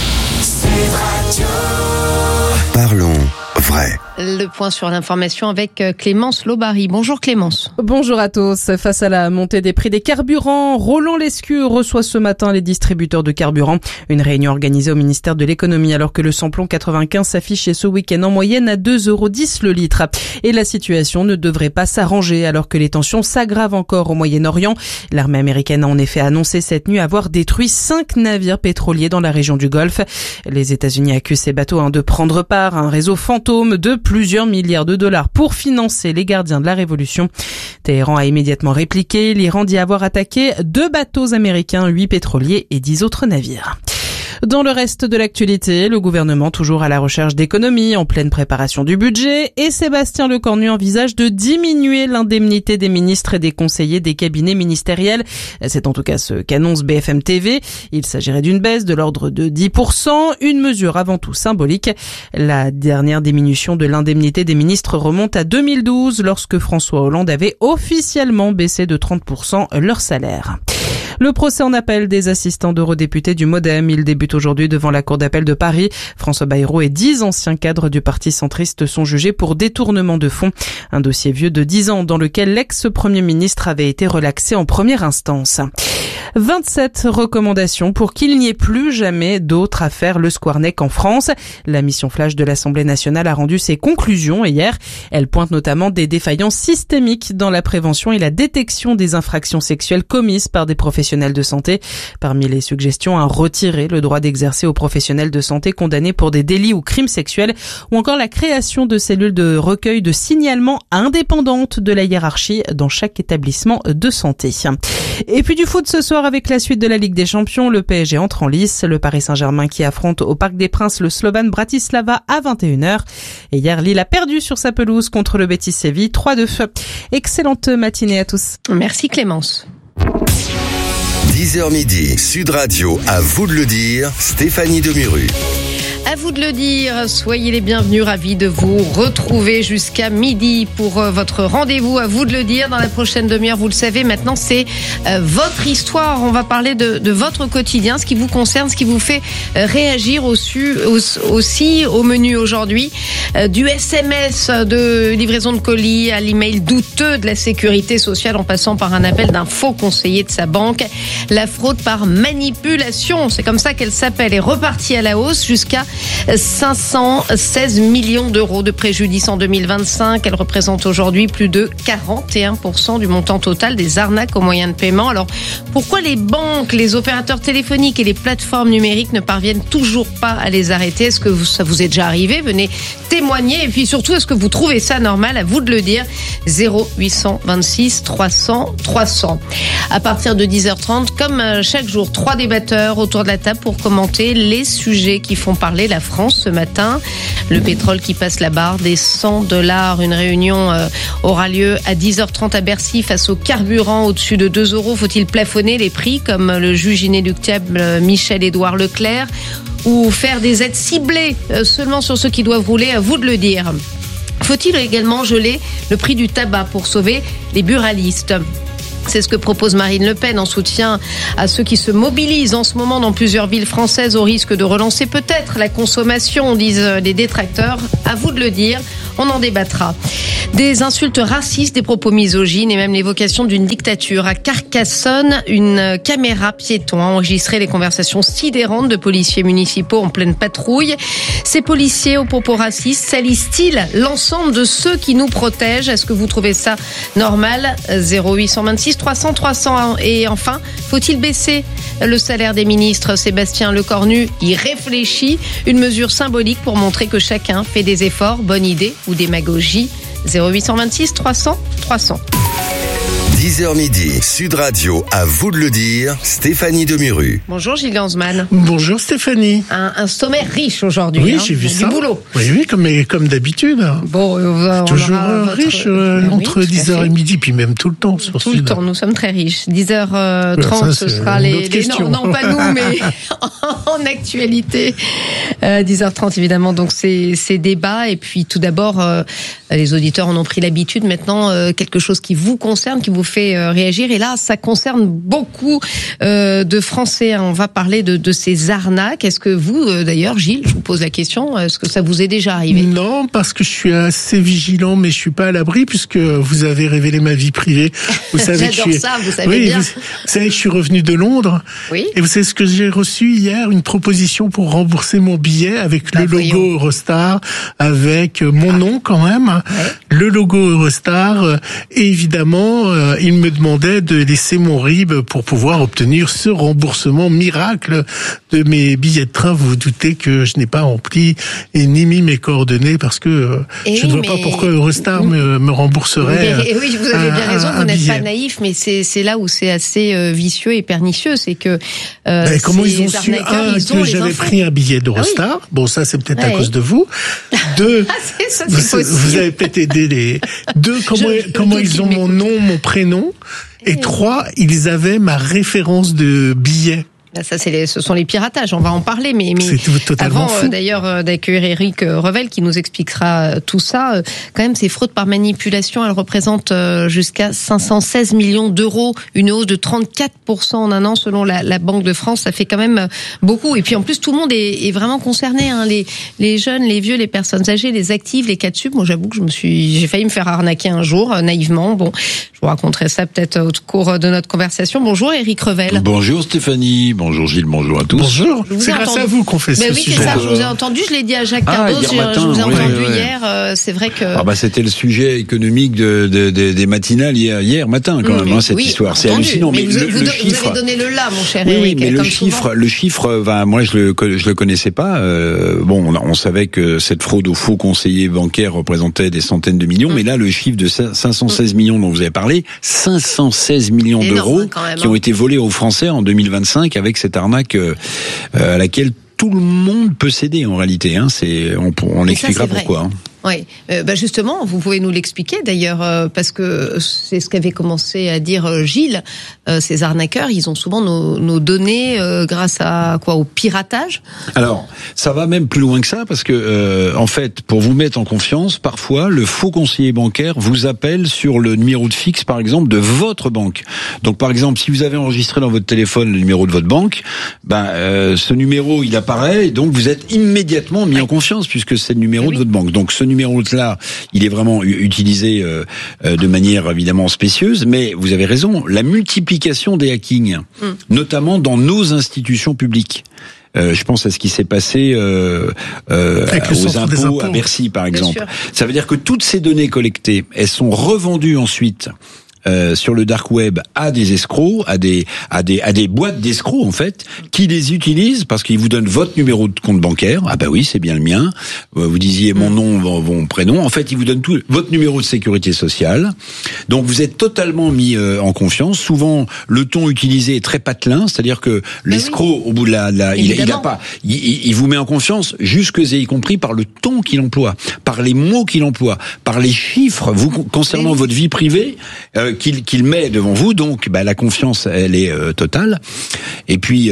Parlons vrai. Le point sur l'information avec Clémence Lobary. Bonjour Clémence. Bonjour à tous. Face à la montée des prix des carburants, Roland Lescure reçoit ce matin les distributeurs de carburant. Une réunion organisée au ministère de l'économie alors que le samplon quatre-vingt-quinze s'affiche ce week-end en moyenne à deux euros dix le litre. Et la situation ne devrait pas s'arranger alors que les tensions s'aggravent encore au Moyen-Orient. L'armée américaine a en effet annoncé cette nuit avoir détruit cinq navires pétroliers dans la région du Golfe. Les États-Unis accusent ces bateaux hein, de prendre part à un réseau fantôme de plusieurs milliards de dollars pour financer les gardiens de la révolution. Téhéran a immédiatement répliqué. L'Iran dit avoir attaqué deux bateaux américains, huit pétroliers et dix autres navires. Dans le reste de l'actualité, le gouvernement toujours à la recherche d'économies, en pleine préparation du budget, et Sébastien Lecornu envisage de diminuer l'indemnité des ministres et des conseillers des cabinets ministériels. C'est en tout cas ce qu'annonce B F M T V. Il s'agirait d'une baisse de l'ordre de dix pour cent, une mesure avant tout symbolique. La dernière diminution de l'indemnité des ministres remonte à deux mille douze, lorsque François Hollande avait officiellement baissé de trente pour cent leur salaire. Le procès en appel des assistants d'eurodéputés du MoDem, il débute aujourd'hui devant la Cour d'appel de Paris. François Bayrou et dix anciens cadres du parti centriste sont jugés pour détournement de fonds. Un dossier vieux de dix ans dans lequel l'ex-premier ministre avait été relaxé en première instance. vingt-sept recommandations pour qu'il n'y ait plus jamais d'autres affaires Le Squarnec en France. La mission flash de l'Assemblée nationale a rendu ses conclusions hier. Elle pointe notamment des défaillances systémiques dans la prévention et la détection des infractions sexuelles commises par des professionnels de santé. Parmi les suggestions, à retirer le droit d'exercer aux professionnels de santé condamnés pour des délits ou crimes sexuels, ou encore la création de cellules de recueil de signalements indépendantes de la hiérarchie dans chaque établissement de santé. Et puis du foot ce soir avec la suite de la Ligue des Champions, le P S G entre en lice, le Paris Saint-Germain qui affronte au Parc des Princes le Slovan Bratislava à vingt et une heures. Et hier, Lille a perdu sur sa pelouse contre le Betis Séville trois deux. Excellente matinée à tous. Merci Clémence. dix heures midi, Sud Radio, à vous de le dire, Stéphanie Demuru. À vous de le dire, soyez les bienvenus, ravis de vous retrouver jusqu'à midi pour euh, votre rendez-vous. À vous de le dire, dans la prochaine demi-heure, vous le savez, maintenant c'est euh, votre histoire. On va parler de, de votre quotidien, ce qui vous concerne, ce qui vous fait euh, réagir aussi, aussi au menu aujourd'hui. Euh, du S M S de livraison de colis à l'email douteux de la sécurité sociale en passant par un appel d'un faux conseiller de sa banque. La fraude par manipulation, c'est comme ça qu'elle s'appelle, est repartie à la hausse jusqu'à cinq cent seize millions d'euros de préjudice en deux mille vingt-cinq. Elle représente aujourd'hui plus de quarante et un pour cent du montant total des arnaques aux moyens de paiement. Alors, pourquoi les banques, les opérateurs téléphoniques et les plateformes numériques ne parviennent toujours pas à les arrêter? Est-ce que ça vous est déjà arrivé? Venez témoigner. Et puis surtout, est-ce que vous trouvez ça normal? À vous de le dire. zéro huit cent vingt-six trois cents trois cents. À partir de dix heures trente, comme chaque jour, trois débatteurs autour de la table pour commenter les sujets qui font parler la France ce matin. Le pétrole qui passe la barre des cent dollars. Une réunion aura lieu à dix heures trente à Bercy face au carburant au-dessus de deux euros. Faut-il plafonner les prix comme le juge inéluctable Michel-Édouard Leclerc ou faire des aides ciblées seulement sur ceux qui doivent rouler? À vous de le dire. Faut-il également geler le prix du tabac pour sauver les buralistes? C'est ce que propose Marine Le Pen en soutien à ceux qui se mobilisent en ce moment dans plusieurs villes françaises au risque de relancer peut-être la consommation, disent les détracteurs. À vous de le dire, on en débattra. Des insultes racistes, des propos misogynes et même l'évocation d'une dictature. À Carcassonne, une caméra piéton a enregistré les conversations sidérantes de policiers municipaux en pleine patrouille. Ces policiers aux propos racistes salissent-ils l'ensemble de ceux qui nous protègent? Est-ce que vous trouvez ça normal? zéro huit cent vingt-six trois cents trois cents. Et enfin, faut-il baisser le salaire des ministres? Sébastien Lecornu y réfléchit. Une mesure symbolique pour montrer que chacun fait des efforts. Bonne idée ou démagogie? zéro huit cent vingt-six trois cents trois cents. dix heures midi, Sud Radio, à vous de le dire, Stéphanie Demuru. Bonjour Gilles Lanzmann. Bonjour Stéphanie. Un, un sommaire riche aujourd'hui. Oui, hein, j'ai vu du ça. Du boulot. Oui, oui, comme, comme d'habitude. Bon, on toujours aura votre... riche euh, oui, entre dix heures et midi, puis même tout le temps. Sur tout le temps, nous sommes très riches. dix heures trente, ça, ce sera les... les... Non, non, pas nous, mais en actualité. Euh, dix heures trente, évidemment, donc ces, ces débats. Et puis tout d'abord, euh, les auditeurs en ont pris l'habitude. Maintenant, euh, quelque chose qui vous concerne, qui vous fait euh, réagir. Et là, ça concerne beaucoup euh, de Français. On va parler de, de ces arnaques. Est-ce que vous, euh, d'ailleurs, Gilles, je vous pose la question, est-ce que ça vous est déjà arrivé? Non, parce que je suis assez vigilant, mais je suis pas à l'abri puisque vous avez révélé ma vie privée. Vous savez J'adore que je suis... ça, vous savez oui, bien. Vous, vous savez que je suis revenu de Londres. Oui. Et vous savez ce que j'ai reçu hier? Une proposition pour rembourser mon billet avec bah, le logo voyons. Eurostar, avec mon ah. nom quand même, ouais. le logo Eurostar. Et évidemment, euh, il me demandait de laisser mon R I B pour pouvoir obtenir ce remboursement miracle de mes billets de train. Vous vous doutez que je n'ai pas rempli et ni mis mes coordonnées parce que euh, je ne vois mais... pas pourquoi Eurostar me, me rembourserait. Mais, oui, vous avez un, bien raison, vous n'êtes billet. pas naïf, mais c'est, c'est là où c'est assez euh, vicieux et pernicieux, c'est que euh, ben, comment ils ont su un ils que j'avais infos. pris un billet d'Eurostar. Ah oui. Bon, ça c'est peut-être ouais. à cause de vous. Deux, ah, c'est ça, c'est vous, vous avez peut-être aidé les. Deux, comment je, je comment ils ont mon nom, mon prénom. Et hey. Trois, ils avaient ma référence de billet. Ça, c'est les, ce sont les piratages. On va en parler, mais, mais c'est avant fou. Euh, d'ailleurs euh, d'accueillir Eric Revel qui nous expliquera euh, tout ça. Euh, quand même, ces fraudes par manipulation, elles représentent euh, jusqu'à cinq cent seize millions d'euros, une hausse de trente-quatre pour cent en un an selon la, la Banque de France. Ça fait quand même euh, beaucoup. Et puis en plus, tout le monde est, est vraiment concerné. Hein, les, les jeunes, les vieux, les personnes âgées, les actives, les cas de sub. Moi, j'avoue que je me suis, j'ai failli me faire arnaquer un jour euh, naïvement. Bon, je vous raconterai ça peut-être au cours de notre conversation. Bonjour, Eric Revel. Bonjour Stéphanie. Bonjour Gilles, bonjour à tous. Bonjour, c'est grâce entendu. à vous qu'on fait ben ce oui, sujet. C'est ça, je vous ai entendu, je l'ai dit à Jacques ah, Cardos, hier matin, je vous ai oui, entendu oui, oui. hier, euh, c'est vrai que... Ah bah c'était le sujet économique de, de, de, des matinales hier, hier matin quand mmh, même, hein, cette oui, histoire, c'est entendu, hallucinant. Mais, mais vous, le, vous, le vous chiffre... avez donné le là, mon cher oui, Eric. Oui, mais le comme chiffre, souvent. le chiffre, ben, moi je le, je le connaissais pas. Euh, bon, on, on savait que cette fraude aux faux conseillers bancaires représentait des centaines de millions, mmh. mais là le chiffre de cinq cent seize mmh. millions dont vous avez parlé, cinq cent seize millions d'euros hein, même, qui hein. ont été volés aux Français en deux mille vingt-cinq avec cette arnaque euh, à laquelle tout le monde peut céder en réalité. Hein. C'est, on, on expliquera ça, pourquoi. Hein. Oui, euh, bah justement, vous pouvez nous l'expliquer d'ailleurs, euh, parce que c'est ce qu'avait commencé à dire euh, Gilles. Euh, ces arnaqueurs, ils ont souvent nos, nos données euh, grâce à quoi, au piratage. Alors, ça va même plus loin que ça, parce que euh, en fait, pour vous mettre en confiance, parfois le faux conseiller bancaire vous appelle sur le numéro de fixe, par exemple, de votre banque. Donc, par exemple, si vous avez enregistré dans votre téléphone le numéro de votre banque, ben euh, ce numéro il apparaît, et donc vous êtes immédiatement mis oui. en confiance puisque c'est le numéro oui. de votre banque. Donc, ce numéro-là, il est vraiment utilisé euh, de manière évidemment spécieuse, mais vous avez raison, la multiplication des hackings, mm. notamment dans nos institutions publiques. Euh, je pense à ce qui s'est passé euh, euh, aux impôts, impôts à Bercy, par exemple. Ça veut dire que toutes ces données collectées, elles sont revendues ensuite Euh, sur le dark web à des escrocs, à des à des à des boîtes d'escrocs en fait, qui les utilisent parce qu'ils vous donnent votre numéro de compte bancaire. Ah bah oui, c'est bien le mien. Vous disiez mon nom, mon, mon prénom. En fait, ils vous donnent tout votre numéro de sécurité sociale. Donc vous êtes totalement mis euh, en confiance. Souvent, le ton utilisé est très patelin, c'est-à-dire que l'escroc au bout de la, la il, il a pas, il, il vous met en confiance jusque et y compris par le ton qu'il emploie, par les mots qu'il emploie, par les chiffres vous concernant votre vie privée. Euh, qu'il qu'il met devant vous, donc bah, la confiance elle est euh, totale. Et puis euh,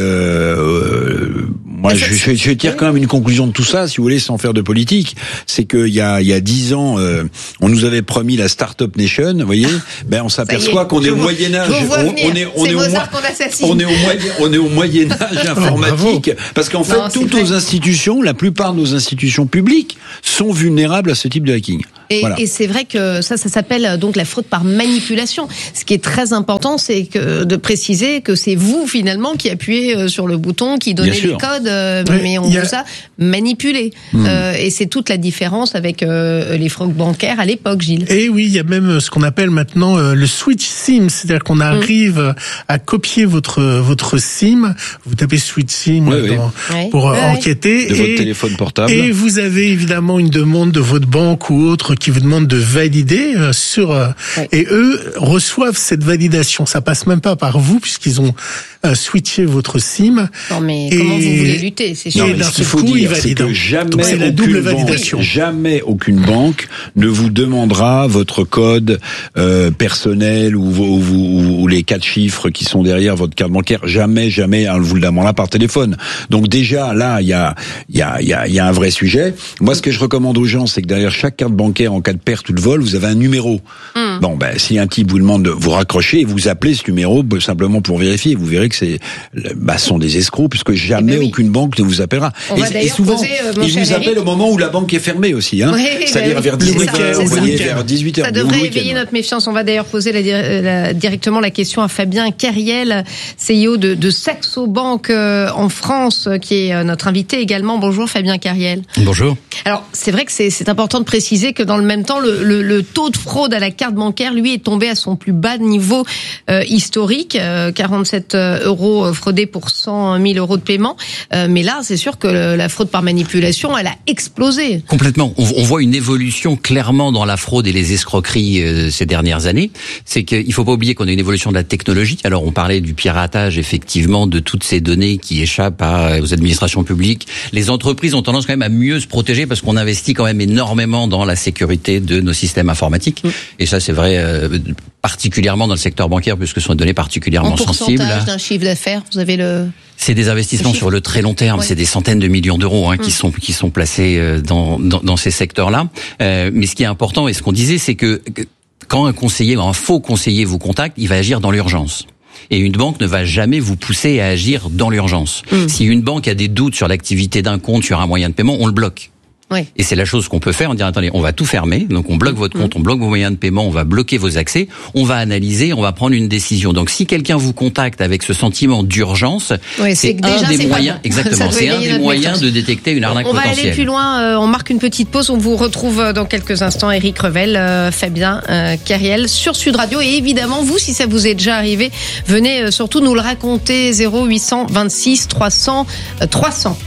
euh, moi je, je, je tire quand même une conclusion de tout ça, si vous voulez, sans faire de politique, c'est qu'il y a il y a dix ans euh, on nous avait promis la Startup Nation, vous voyez, ben on s'aperçoit qu'on est au Moyen Âge, on, on est on est au on est au moyen on est au Moyen Âge informatique, parce qu'en fait non, toutes nos institutions, la plupart de nos institutions publiques sont vulnérables à ce type de hacking. Et, voilà. et c'est vrai que ça, ça s'appelle donc la fraude par manipulation. Ce qui est très important, c'est que de préciser que c'est vous finalement qui appuyez sur le bouton, qui donnez les codes, euh, oui, mais on a... vous a manipulé. Mmh. Euh, et c'est toute la différence avec euh, les fraudes bancaires à l'époque, Gilles. Et oui, il y a même ce qu'on appelle maintenant euh, le switch SIM, c'est-à-dire qu'on arrive mmh. à copier votre votre SIM. Vous tapez switch SIM oui, dans, oui. pour oui, enquêter. De et, votre téléphone portable. Et vous avez évidemment une demande de votre banque ou autre qui vous demande de valider euh, sur euh, oui. et eux reçoivent cette validation. Ça passe même pas par vous puisqu'ils ont euh, switché votre SIM. Non mais et, comment vous voulez lutter, c'est sûr. Non, ce qu'il faut coup, dire, c'est que jamais c'est la double validation. Banque, jamais aucune banque ne vous demandera votre code euh, personnel ou, ou, ou, ou les quatre chiffres qui sont derrière votre carte bancaire. Jamais, jamais, on vous le demandera par téléphone. Donc déjà là, il y a, il y a, il y a, il y a un vrai sujet. Moi, ce que je recommande aux gens, c'est que derrière chaque carte bancaire, en cas de perte ou de vol, vous avez un numéro. Mmh. Bon, ben si un type vous demande de vous raccrocher et vous appelez ce numéro simplement pour vérifier, vous verrez que c'est, bah, sont des escrocs puisque jamais eh ben oui. aucune banque ne vous appellera. Et, et souvent, poser, euh, ils vous appellent au moment où la banque est fermée aussi, hein. Oui, c'est-à-dire ben, vers dix-huit heures, vous voyez, vers dix-huit heures. Ça devrait éveiller notre méfiance. On va d'ailleurs poser la, la, directement la question à Fabien Carriel, C E O de, de Saxo Bank euh, en France, qui est notre invité également. Bonjour Fabien Carriel. Bonjour. Alors c'est vrai que c'est, c'est important de préciser que dans le même temps, le, le, le taux de fraude à la carte bancaire, lui, est tombé à son plus bas niveau euh, historique, euh, quarante-sept euros fraudés pour cent mille euros de paiement. Euh, mais là, c'est sûr que la fraude par manipulation, elle a explosé. Complètement. On, on voit une évolution clairement dans la fraude et les escroqueries euh, ces dernières années. C'est qu'il faut pas oublier qu'on a une évolution de la technologie. Alors, on parlait du piratage, effectivement, de toutes ces données qui échappent à, aux administrations publiques. Les entreprises ont tendance quand même à mieux se protéger parce qu'on investit quand même énormément dans la sécurité de nos systèmes informatiques. Mmh. Et ça, c'est vrai euh, particulièrement dans le secteur bancaire puisque ce sont des données particulièrement en sensibles. En pourcentage d'un chiffre d'affaires, vous avez le... C'est des investissements sur le très long terme, ouais. C'est des centaines de millions d'euros hein, mmh. qui sont qui sont placés dans dans, dans ces secteurs-là. Euh, mais ce qui est important et ce qu'on disait, c'est que, que quand un conseiller, un faux conseiller vous contacte, il va agir dans l'urgence. Et une banque ne va jamais vous pousser à agir dans l'urgence. Mmh. Si une banque a des doutes sur l'activité d'un compte, sur un moyen de paiement, on le bloque. Oui. Et c'est la chose qu'on peut faire, on dit attendez, on va tout fermer, donc on bloque votre compte, mmh. on bloque vos moyens de paiement, on va bloquer vos accès, on va analyser, on va prendre une décision. Donc si quelqu'un vous contacte avec ce sentiment d'urgence, oui, c'est, c'est un des moyens, exactement, c'est un des moyens de détecter une arnaque potentielle. On va aller plus loin, euh, on marque une petite pause, on vous retrouve dans quelques instants, Eric Revel, euh, Fabien euh, Carriel sur Sud Radio, et évidemment vous, si ça vous est déjà arrivé, venez euh, surtout nous le raconter, zéro huit cent vingt-six trois cents trois cents.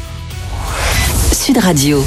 Sud Radio.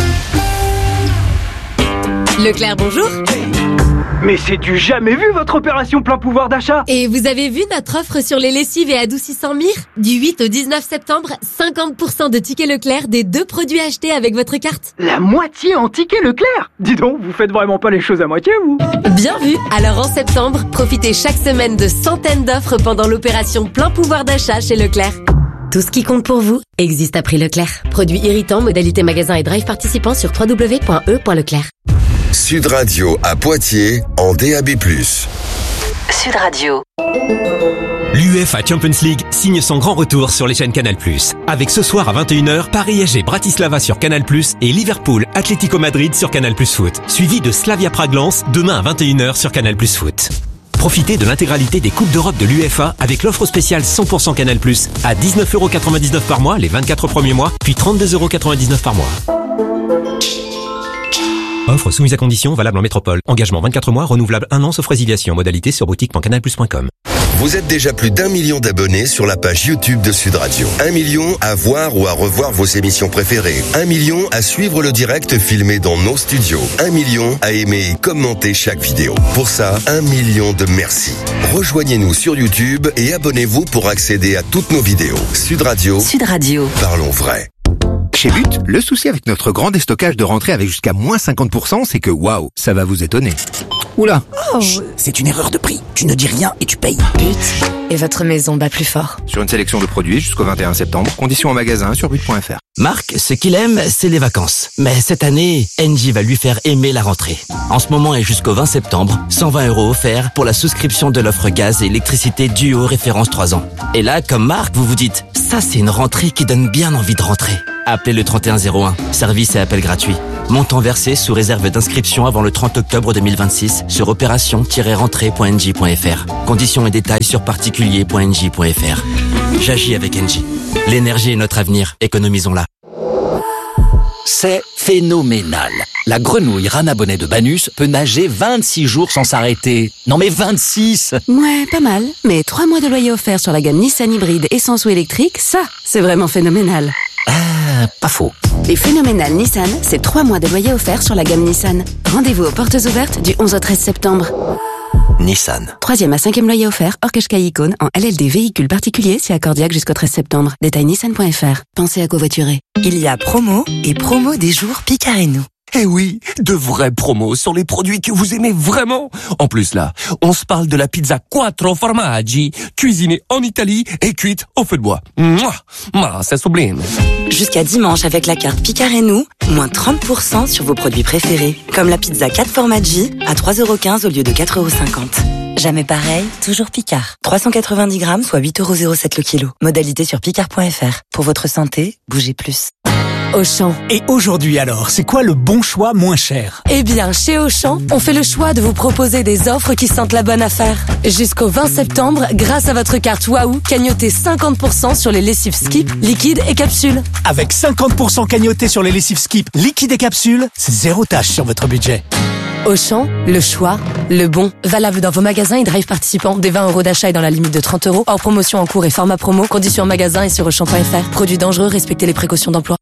Leclerc, bonjour. Mais c'est du jamais vu votre opération plein pouvoir d'achat. Et vous avez vu notre offre sur les lessives et adoucissants Mire ? Du huit au dix-neuf septembre, cinquante pour cent de tickets Leclerc des deux produits achetés avec votre carte. La moitié en tickets Leclerc ? Dis donc, vous faites vraiment pas les choses à moitié, vous ? Bien vu. Alors en septembre, profitez chaque semaine de centaines d'offres pendant l'opération plein pouvoir d'achat chez Leclerc. Tout ce qui compte pour vous existe à prix Leclerc. Produits irritants, modalité magasin et drive participants sur w w w point e point leclerc. Sud Radio à Poitiers en D A B plus. Sud Radio. L'UEFA Champions League signe son grand retour sur les chaînes Canal plus. Avec ce soir à vingt et une heures, Paris S G Bratislava sur Canal plus et Liverpool Atlético Madrid sur Canal plus Foot. Suivi de Slavia Prague Lens demain à vingt et une heures sur Canal plus Foot. Profitez de l'intégralité des Coupes d'Europe de l'U E F A avec l'offre spéciale cent pour cent Canal plus à dix-neuf euros quatre-vingt-dix-neuf par mois les vingt-quatre premiers mois, puis trente-deux euros quatre-vingt-dix-neuf par mois. Offre soumise à conditions, valable en métropole. Engagement vingt-quatre mois, renouvelable un an sauf résiliation. Modalité sur boutique point canal plus point com. Vous êtes déjà plus d'un million d'abonnés sur la page YouTube de Sud Radio. Un million à voir ou à revoir vos émissions préférées. Un million à suivre le direct filmé dans nos studios. Un million à aimer et commenter chaque vidéo. Pour ça, un million de merci. Rejoignez-nous sur YouTube et abonnez-vous pour accéder à toutes nos vidéos. Sud Radio. Sud Radio. Parlons vrai. Chez But, le souci avec notre grand déstockage de rentrée avec jusqu'à moins cinquante pour cent, c'est que waouh, ça va vous étonner. Oula, oh. Chut, c'est une erreur de prix. Tu ne dis rien et tu payes. But, et votre maison bat plus fort. Sur une sélection de produits jusqu'au vingt et un septembre, conditions en magasin sur but point f r. Marc, ce qu'il aime, c'est les vacances. Mais cette année, Engie va lui faire aimer la rentrée. En ce moment et jusqu'au vingt septembre, cent vingt euros offerts pour la souscription de l'offre gaz et électricité Duo référence trois ans. Et là, comme Marc, vous vous dites, ça c'est une rentrée qui donne bien envie de rentrer. Appelez le trente et un zéro un, service et appel gratuit. Montant versé sous réserve d'inscription avant le trente octobre deux mille vingt-six sur opération tiret rentrée point engie point f r. Conditions et détails sur particulier point engie point f r. J'agis avec Engie. L'énergie est notre avenir, économisons-la. C'est phénoménal. La grenouille Rana Bonnet de Banus peut nager vingt-six jours sans s'arrêter. Non mais vingt-six! Ouais, pas mal. Mais trois mois de loyer offert sur la gamme Nissan hybride essence ou électrique, ça, c'est vraiment phénoménal. Ah, pas faux. Et phénoménal Nissan, c'est trois mois de loyer offert sur la gamme Nissan. Rendez-vous aux portes ouvertes du onze au treize septembre. Nissan. Troisième à cinquième loyer offert, hors Qashqai Icône, en L L D véhicule particulier, si accordiaque jusqu'au treize septembre. Détail nissan point f r. Pensez à covoiturer. Il y a promo et promo des jours Picard et nous. Eh oui, de vraies promos sur les produits que vous aimez vraiment. En plus là, on se parle de la pizza Quattro Formaggi, cuisinée en Italie et cuite au feu de bois. Mouah, ah, c'est sublime. Jusqu'à dimanche avec la carte Picard et nous, moins trente pour cent sur vos produits préférés, comme la pizza quatre Formaggi à trois euros quinze au lieu de quatre euros cinquante. Jamais pareil, toujours Picard. trois cent quatre-vingt-dix grammes, soit huit euros zéro sept le kilo. Modalité sur picard point f r. Pour votre santé, bougez plus. Auchan. Et aujourd'hui alors, c'est quoi le bon choix moins cher? Eh bien, chez Auchan, on fait le choix de vous proposer des offres qui sentent la bonne affaire. Jusqu'au vingt septembre, grâce à votre carte Waouh, cagnotez cinquante pour cent sur les lessives Skip, liquide et capsules. Avec cinquante pour cent cagnoté sur les lessives Skip, liquide et capsules, c'est zéro tâche sur votre budget. Auchan, le choix, le bon. Valable dans vos magasins et drive participants. Des vingt euros d'achat et dans la limite de trente euros. Hors promotion en cours et format promo. Conditions en magasin et sur auchan point f r. Produits dangereux, respectez les précautions d'emploi.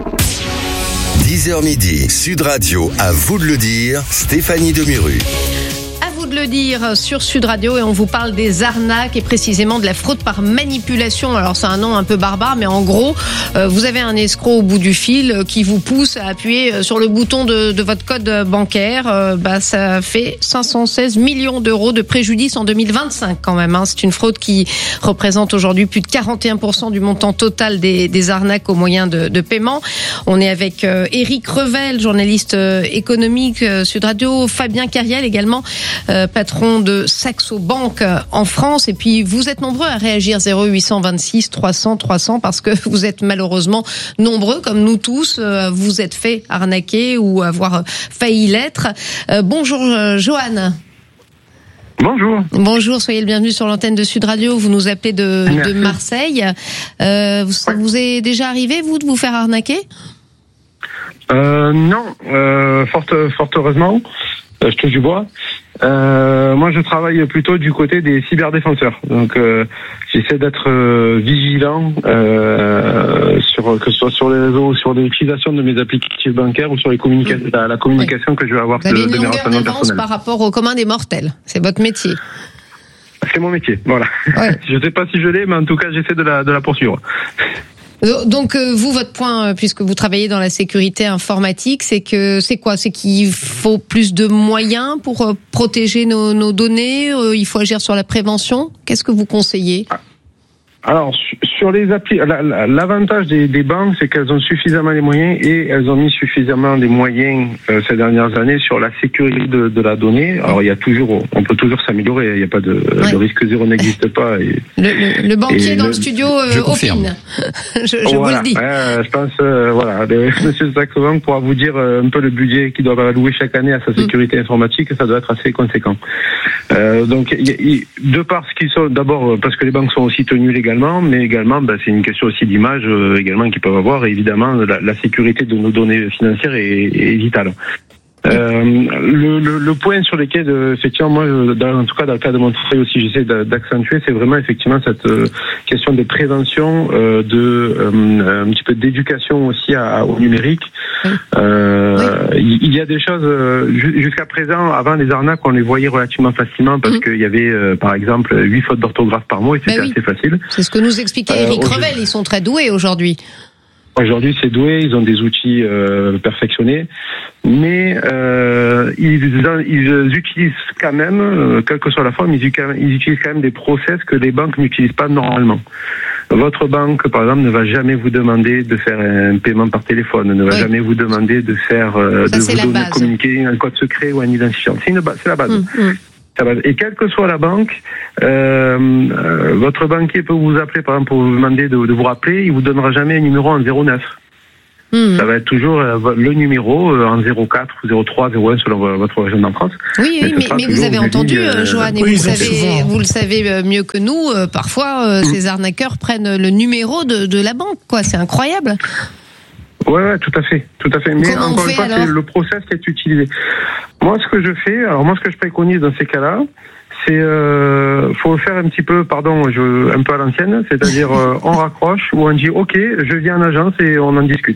dix heures midi, Sud Radio, à vous de le dire, Stéphanie Demuru. De le dire sur Sud Radio et on vous parle des arnaques et précisément de la fraude par manipulation. Alors c'est un nom un peu barbare, mais en gros euh, vous avez un escroc au bout du fil qui vous pousse à appuyer sur le bouton de, de votre code bancaire. Euh, bah ça fait cinq cent seize millions d'euros de préjudice en deux mille vingt-cinq quand même. Hein. C'est une fraude qui représente aujourd'hui plus de quarante et un pour cent du montant total des, des arnaques aux moyens de, de paiement. On est avec euh, Éric Revel, journaliste euh, économique euh, Sud Radio, Fabien Cariel également. Euh, patron de Saxo Bank en France. Et puis, vous êtes nombreux à réagir zéro huit cent vingt-six trois cents trois cents parce que vous êtes malheureusement nombreux, comme nous tous, vous êtes fait arnaquer ou avoir failli l'être. Euh, bonjour, Johan. Bonjour. Bonjour, soyez le bienvenu sur l'antenne de Sud Radio. Vous nous appelez de, de Marseille. Euh, ça vous est déjà arrivé, vous, de vous faire arnaquer ? Euh, non, euh, fort, fort heureusement. Euh, je touche du bois. Euh, moi, je travaille plutôt du côté des cyberdéfenseurs. Donc, euh, j'essaie d'être euh, vigilant, euh, sur que ce soit sur les réseaux, sur l'utilisation de mes applicatifs bancaires ou sur les communica- mmh. la, la communication oui. que je vais avoir de, de mes renseignements personnels. Par rapport au commun des mortels, c'est votre métier. C'est mon métier, voilà. Ouais. Je sais pas si je l'ai, mais en tout cas, j'essaie de la de la poursuivre. Donc vous, votre point, puisque vous travaillez dans la sécurité informatique, c'est que c'est quoi ? C'est qu'il faut plus de moyens pour protéger nos, nos données. Il faut agir sur la prévention. Qu'est-ce que vous conseillez ? Alors sur les applis, la, la, l'avantage des, des banques, c'est qu'elles ont suffisamment les moyens et elles ont mis suffisamment des moyens euh, ces dernières années sur la sécurité de, de la donnée. Alors il y a toujours, on peut toujours s'améliorer. Il n'y a pas de, ouais. le risque zéro n'existe pas. Et, le, le, le banquier dans le, le studio euh, opine. je je voilà. vous le dis. Euh, je pense, euh, voilà, le, Monsieur Saxo Bank pourra vous dire euh, un peu le budget qu'il doit allouer chaque année à sa sécurité mmh. informatique. Ça doit être assez conséquent. Euh, donc, y, y, de par ce qu'ils sont, d'abord parce que les banques sont aussi tenues légalement, mais également, ben, c'est une question aussi d'image euh, également qu'ils peuvent avoir. Et évidemment, la, la sécurité de nos données financières est, est vitale. Euh, le, le, le point sur lequel, euh, effectivement, moi, dans, en tout cas dans le cas de mon travail aussi, j'essaie d'accentuer, c'est vraiment effectivement cette euh, question de prévention, euh, de euh, un petit peu d'éducation aussi à, au numérique. Euh, oui. Il y a des choses euh, jusqu'à présent, avant les arnaques, on les voyait relativement facilement parce mmh. qu'il y avait, euh, par exemple, huit fautes d'orthographe par mot et c'était ben oui. assez facile. C'est ce que nous expliquait Eric euh, Revel. Ils sont très doués aujourd'hui. Aujourd'hui, c'est doué, ils ont des outils euh, perfectionnés, mais euh, ils, ils utilisent quand même, euh, quelle que soit la forme, ils, ils utilisent quand même des process que les banques n'utilisent pas normalement. Votre banque, par exemple, ne va jamais vous demander de faire un paiement par téléphone, ne va oui. jamais vous demander de faire, euh, Ça, de vous donner, base. communiquer un code secret ou un identifiant. C'est, une, c'est la base. Mmh, mmh. Et quelle que soit la banque, euh, euh, votre banquier peut vous appeler, par exemple, pour vous demander de, de vous rappeler, il vous donnera jamais un numéro en zéro neuf. Mmh. Ça va être toujours euh, le numéro euh, en zéro quatre ou zéro trois, zéro un selon votre région en France. Oui, oui, mais, mais, mais vous avez entendu, euh, Johan, et oui, vous, savez, vous le savez mieux que nous, euh, parfois euh, mmh. ces arnaqueurs prennent le numéro de, de la banque, quoi. C'est incroyable. Ouais, ouais, tout à fait, tout à fait. Mais Comment encore une fois, c'est le process qui est utilisé. Moi, ce que je fais, alors moi, ce que je préconise dans ces cas-là, c'est, euh, faut faire un petit peu, pardon, je, un peu à l'ancienne, c'est-à-dire, euh, on raccroche ou on dit, ok, je viens en agence et on en discute.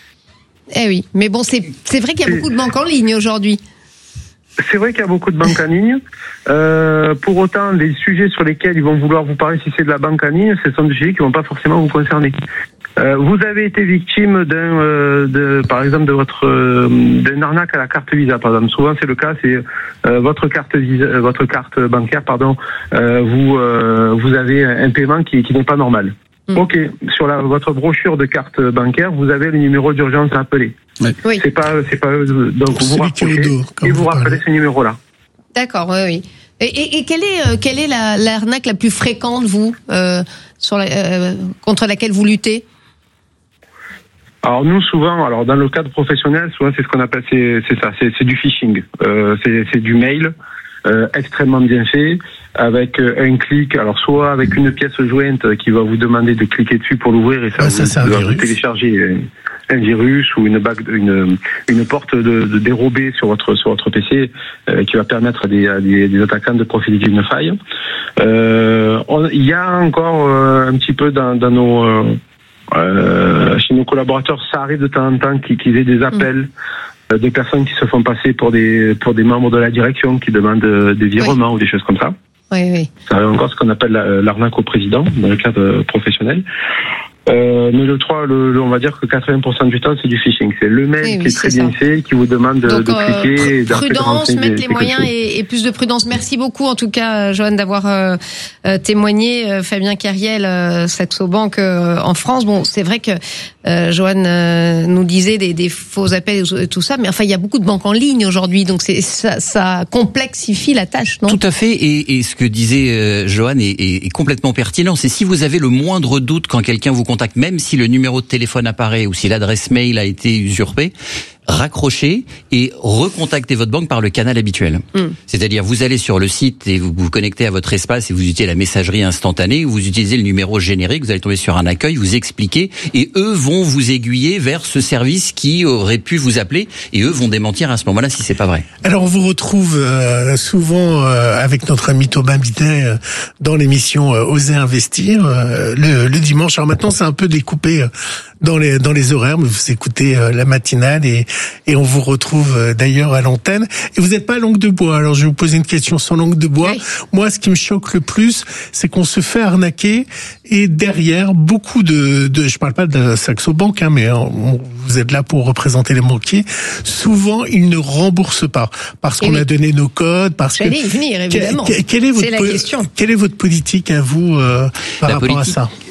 Eh oui, mais bon, c'est, c'est vrai qu'il y a beaucoup de banques en ligne aujourd'hui. C'est vrai qu'il y a beaucoup de banques en ligne. Euh, pour autant, les sujets sur lesquels ils vont vouloir vous parler, si c'est de la banque en ligne, ce sont des sujets qui vont pas forcément vous concerner. Euh, vous avez été victime d'un, euh, de, par exemple, de votre euh, d'un arnaque à la carte Visa, par exemple. Souvent, c'est le cas. C'est euh, votre carte Visa, euh, votre carte bancaire, pardon. Euh, vous euh, vous avez un paiement qui, qui n'est pas normal. Mmh. Ok, sur la, votre brochure de carte bancaire, vous avez le numéro d'urgence à appeler. Oui. C'est pas, c'est pas donc vous rapprochez et vous rappelez ce numéro-là. D'accord, oui, oui. Et, et, et quelle est euh, quelle est la l'arnaque la plus fréquente, vous, euh, sur la, euh, contre laquelle vous luttez? Alors nous souvent, alors dans le cadre professionnel, souvent c'est ce qu'on appelle, c'est, c'est ça, c'est, c'est du phishing, euh, c'est, c'est du mail euh, extrêmement bien fait, avec euh, un clic, alors soit avec une pièce jointe qui va vous demander de cliquer dessus pour l'ouvrir et ça, ah, ça vous, va vous télécharger un virus ou une bague, une une porte de, de dérobée sur votre sur votre P C euh, qui va permettre à des, à des, des attaquants de profiter d'une faille. Euh, on, il y a encore euh, un petit peu dans, dans nos euh, Euh, chez nos collaborateurs, ça arrive de temps en temps qu'ils, qu'ils aient des appels mmh. euh, de personnes qui se font passer pour des pour des membres de la direction qui demandent euh, des virements oui. ou des choses comme ça. Oui, oui. Ça arrive encore ce qu'on appelle la, l'arnaque au président dans le cadre professionnel. Euh, mais le trois, le, le, on va dire que quatre-vingts pour cent du temps, c'est du phishing. C'est le mail oui, qui oui, est très bien ça. fait, qui vous demande de, Donc, de cliquer. Euh, prudence, de mettre les moyens et, et plus de prudence. Merci beaucoup, en tout cas, Johan, d'avoir euh, euh, témoigné. Euh, Fabien Carriel, euh, Saxo Bank euh, en France. Bon, c'est vrai que euh, Johan euh, nous disait des, des faux appels et tout ça, mais enfin, il y a beaucoup de banques en ligne aujourd'hui, donc c'est ça, ça complexifie la tâche, non? Tout à fait. Et, et ce que disait euh, Johan est, est, est complètement pertinent. C'est si vous avez le moindre doute quand quelqu'un vous contacte, même si le numéro de téléphone apparaît ou si l'adresse mail a été usurpée, raccrochez et recontactez votre banque par le canal habituel. Mm. C'est-à-dire, vous allez sur le site et vous vous connectez à votre espace et vous utilisez la messagerie instantanée, ou vous utilisez le numéro générique, vous allez tomber sur un accueil, vous expliquez, et eux vont vous aiguiller vers ce service qui aurait pu vous appeler, et eux vont démentir à ce moment-là si c'est pas vrai. Alors, on vous retrouve euh, souvent euh, avec notre ami Tobin Bidet euh, dans l'émission euh, Oser investir euh, le, le dimanche. Alors maintenant, c'est un peu découpé euh, dans les dans les horaires, mais vous écoutez euh, la matinale et et on vous retrouve euh, d'ailleurs à l'antenne. Et vous n'êtes pas langue de bois. Alors je vais vous poser une question sans langue de bois. Oui. Moi, ce qui me choque le plus, c'est qu'on se fait arnaquer et derrière beaucoup de, de je parle pas de Saxo Bank, hein, mais on, vous êtes là pour représenter les banquiers. Souvent, ils ne remboursent pas parce et qu'on oui. a donné nos codes, parce J'allais que. y venir, évidemment. Quelle, quelle est votre c'est la question. Quelle est votre politique à vous euh, par la rapport politique, à ça?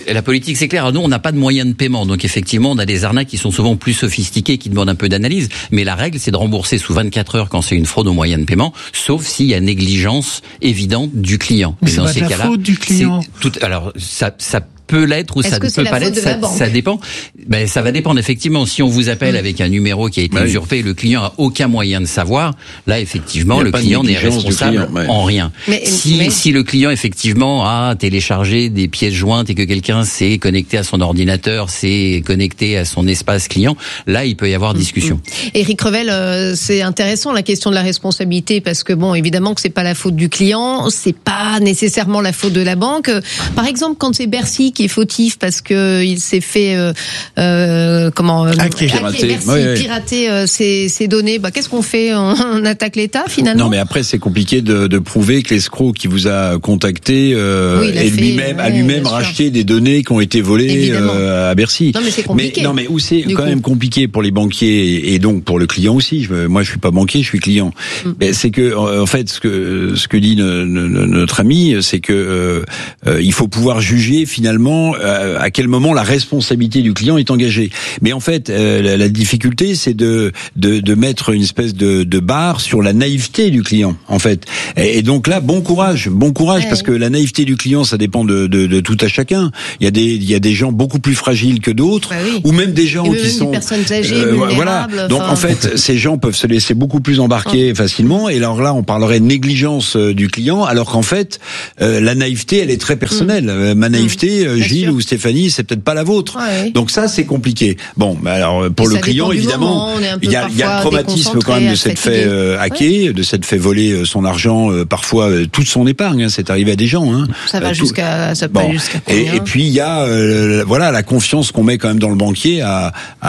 La politique, c'est clair. Nous, on n'a pas de moyens de paiement. Donc, effectivement, on a des arnaques qui sont souvent plus sophistiquées, qui demandent un peu d'analyse. Mais la règle, c'est de rembourser sous vingt-quatre heures quand c'est une fraude aux moyens de paiement, sauf s'il y a négligence évidente du client. Mais c'est pas de la faute du client. Tout, alors, ça, ça peut l'être ou Est-ce ça que ne c'est peut la pas faute l'être, de la ça, banque ça dépend. Ben, ça va dépendre effectivement. Si on vous appelle Mmh. avec un numéro qui a été Oui. usurpé, le client a aucun moyen de savoir. Là, effectivement, Il y a le pas de client n'est négligence du responsable client, ouais. en rien. Mais- si, mais- si le client effectivement a téléchargé des pièces jointes et que quelqu'un s'est connecté à son ordinateur, s'est connecté à son espace client, là, il peut y avoir discussion. Éric Revel, euh, c'est intéressant la question de la responsabilité parce que bon, évidemment que c'est pas la faute du client, c'est pas nécessairement la faute de la banque. Par exemple, quand c'est Bercy qui est fautif parce que il s'est fait euh, euh, comment euh, Hacker. hacker, merci, Ouais, ouais. pirater euh, ses, ses données. Bah qu'est-ce qu'on fait? On, on attaque l'État finalement? Non, mais après, c'est compliqué de, de prouver que l'escroc qui vous a contacté euh, Oui, il a et fait, lui-même, a ouais, lui-même bien sûr. racheté des données qui ont été volées Évidemment. euh, à Bercy. Non, mais c'est compliqué. Mais, non, mais où c'est Du quand coup. même compliqué pour les banquiers et, et donc pour le client aussi. Je, moi, je suis pas banquier, je suis client. Mm. Mais c'est que, en fait, ce que ce que dit no- no- no- notre ami, c'est que euh, euh, il faut pouvoir juger finalement euh, à quel moment la responsabilité du client est engagée. Mais en fait, euh, la, la difficulté, c'est de, de de mettre une espèce de, de barre sur la naïveté du client, en fait. Et, et donc là, bon courage, bon courage, Ouais. parce que la naïveté du client, ça dépend de, de, de tout à chacun. Il y a des il y a des gens beaucoup plus fragiles que d'autres, Bah oui. ou même des gens Et même qui des sont personnes âgées, euh, voilà. vulnérables, Donc enfin. en fait, ces gens peuvent se laisser beaucoup plus embarquer facilement. Et alors là, on parlerait de négligence euh, du client, alors qu'en fait, euh, la naïveté, elle est très personnelle. Euh, Ma naïveté, euh, Bien Gilles sûr. ou Stéphanie, c'est peut-être pas la vôtre. Ouais. Donc ça, c'est compliqué. Bon, bah alors pour Et le ça client, dépend du évidemment, moment, on est un peu il y a, il y a le parfois traumatisme quand même de s'être déconcentré, fait fatigué. euh, hacker, de s'être fait voler euh, son argent, euh, parfois euh, toute son épargne. Hein, c'est arrivé à des gens. Hein. Ça va Euh, tout- jusqu'à ça peut Bon. aller jusqu'à Et, combien? et puis il y a euh, voilà la confiance qu'on met quand même dans le banquier à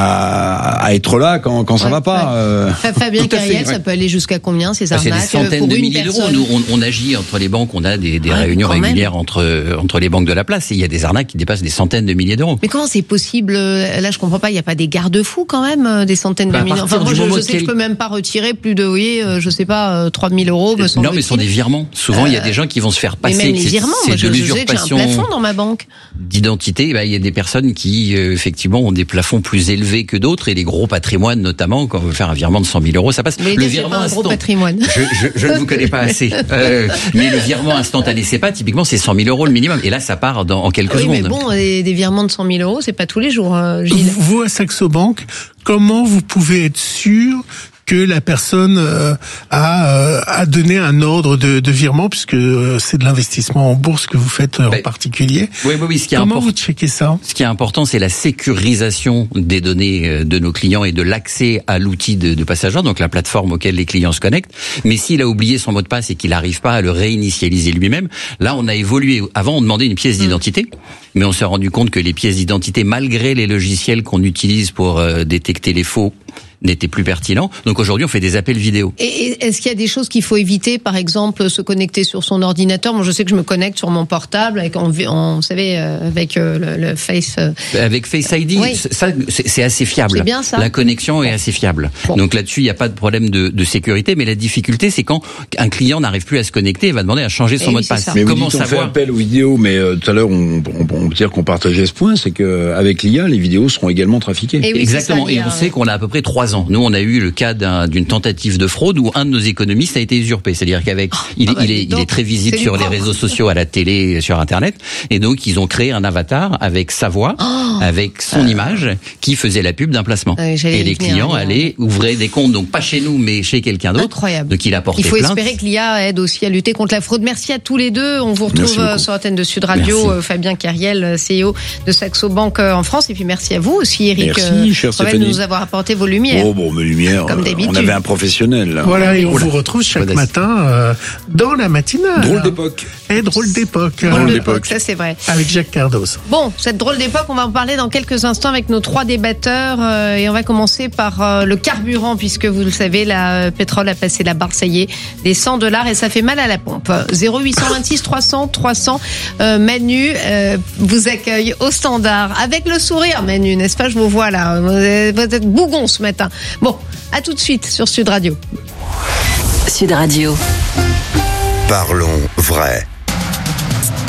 à, à être là quand quand ça Ouais, va pas. ouais. euh. Fa- Fabien Tout à fait, Carriel, ouais. ça peut aller jusqu'à combien ces Bah, c'est arnaques des centaines pour de une milliers d'euros. personne? Nous, on, on agit entre les banques, on a des, des Ouais, réunions quand même. régulières entre entre les banques de la place et il y a des arnaques qui dépassent des centaines de milliers d'euros. Mais comment c'est possible? Là, je comprends pas. Il n'y a pas des garde-fous quand même, euh, des centaines Bah, à de millions. partir Enfin, moi, du je, moment je sais que je quel- peux même pas retirer plus de, vous voyez, euh, je sais pas, euh, trois mille euros. Me Non, mais ce sont des semble-t-il. virements. Souvent, il y a Euh, des gens qui vont se faire Mais passer. même que les c'est- virements, c'est moi, je, de je sais que j'ai un l'usurpation plafond dans ma banque. d'identité. Bah, il y a des personnes qui, euh, effectivement, ont des plafonds plus élevés que d'autres et les gros patrimoines, notamment, quand on veut faire un virement de cent mille euros, ça passe. Mais Le c'est virement pas un gros instant- patrimoine. Je, je, je ne vous connais pas assez. Euh, mais le virement instantané, c'est pas typiquement, c'est cent mille euros le minimum. Et là, ça part dans, en quelques Oui, secondes. mais bon, des, des virements de cent mille euros, c'est pas tous les jours, euh, Gilles. Vous, à Saxo Bank, comment vous pouvez être sûr que la personne euh, a, euh, a donné un ordre de, de virement, puisque euh, c'est de l'investissement en bourse que vous faites euh, en Ben, particulier. Oui, oui, oui. Ce qui est Comment important. vous checkez ça? Ce qui est important, c'est la sécurisation des données euh, de nos clients et de l'accès à l'outil de, de Passageur, donc la plateforme auquel les clients se connectent. Mais s'il a oublié son mot de passe et qu'il n'arrive pas à le réinitialiser lui-même, là, on a évolué. Avant, on demandait une pièce d'identité, mais on s'est rendu compte que les pièces d'identité, malgré les logiciels qu'on utilise pour euh, détecter les faux, n'étaient plus pertinents. Donc aujourd'hui, on fait des appels vidéo. Et et est-ce qu'il y a des choses qu'il faut éviter, par exemple, se connecter sur son ordinateur? Moi, je sais que je me connecte sur mon portable avec, en, en, vous savez, euh, avec euh, le, le Face. euh, Avec Face I D, Oui. ça, c'est c'est assez fiable. C'est bien ça. La connexion est assez fiable. Bon. Donc là-dessus, il n'y a pas de problème de, de sécurité, mais la difficulté, c'est quand un client n'arrive plus à se connecter, il va demander à changer son Eh mot oui, de passe. c'est ça. Mais vous Comment dites, on fait savoir appel aux vidéos, mais euh, tout à l'heure, on, on, on peut dire qu'on partageait ce point, c'est que avec l'I A, les vidéos seront également trafiquées. Et oui, Exactement. c'est ça, Et on l'I A, sait ouais. qu'on a à peu près trois ans. Nous, on a eu le cas d'un- d'une tentative de fraude où un de nos économistes a été usurpé. C'est-à-dire qu'avec, il, ah bah, il est, dis il donc, est très visible c'est sur du les propre. réseaux sociaux, à la télé, sur Internet. Et donc, ils ont créé un avatar avec sa voix, Oh avec son image, qui faisait la pub d'un placement. Ouais, j'allais Et y les venir, clients hein. allaient ouvrir des comptes, donc pas chez nous, mais chez quelqu'un d'autre. Incroyable. Donc, il a porté Il faut plainte. espérer que l'I A aide aussi à lutter contre la fraude. Merci à tous les deux. On vous retrouve Merci beaucoup. euh, sur l'antenne de Sud Radio, Merci. euh, Fabien Carriel, C E O de Saxo Bank euh, en France. Et puis merci à vous aussi, Eric. Merci, chère Revel, de Stéphanie. nous avoir apporté vos lumières. Oh bon, mes lumières, Comme euh, d'habitude. on avait un professionnel. Là. Voilà, et on Oula. vous retrouve chaque Modeste. matin euh, dans la matinale. Drôle d'époque. Et drôle d'époque. Drôle euh, d'époque, ça c'est vrai. Avec Jacques Cardos. Bon, cette drôle d'époque, on va en parler dans quelques instants avec nos trois débatteurs euh, et on va commencer par euh, le carburant puisque vous le savez, la euh, pétrole a passé la barre, ça y est, des cent dollars et ça fait mal à la pompe. zéro huit cent vingt-six trois cents trois cents euh, Manu euh, vous accueille au standard avec le sourire, Manu, n'est-ce pas? Je vous vois là, vous êtes, vous êtes bougon ce matin. Bon, à tout de suite sur Sud Radio. Sud Radio. Parlons vrai.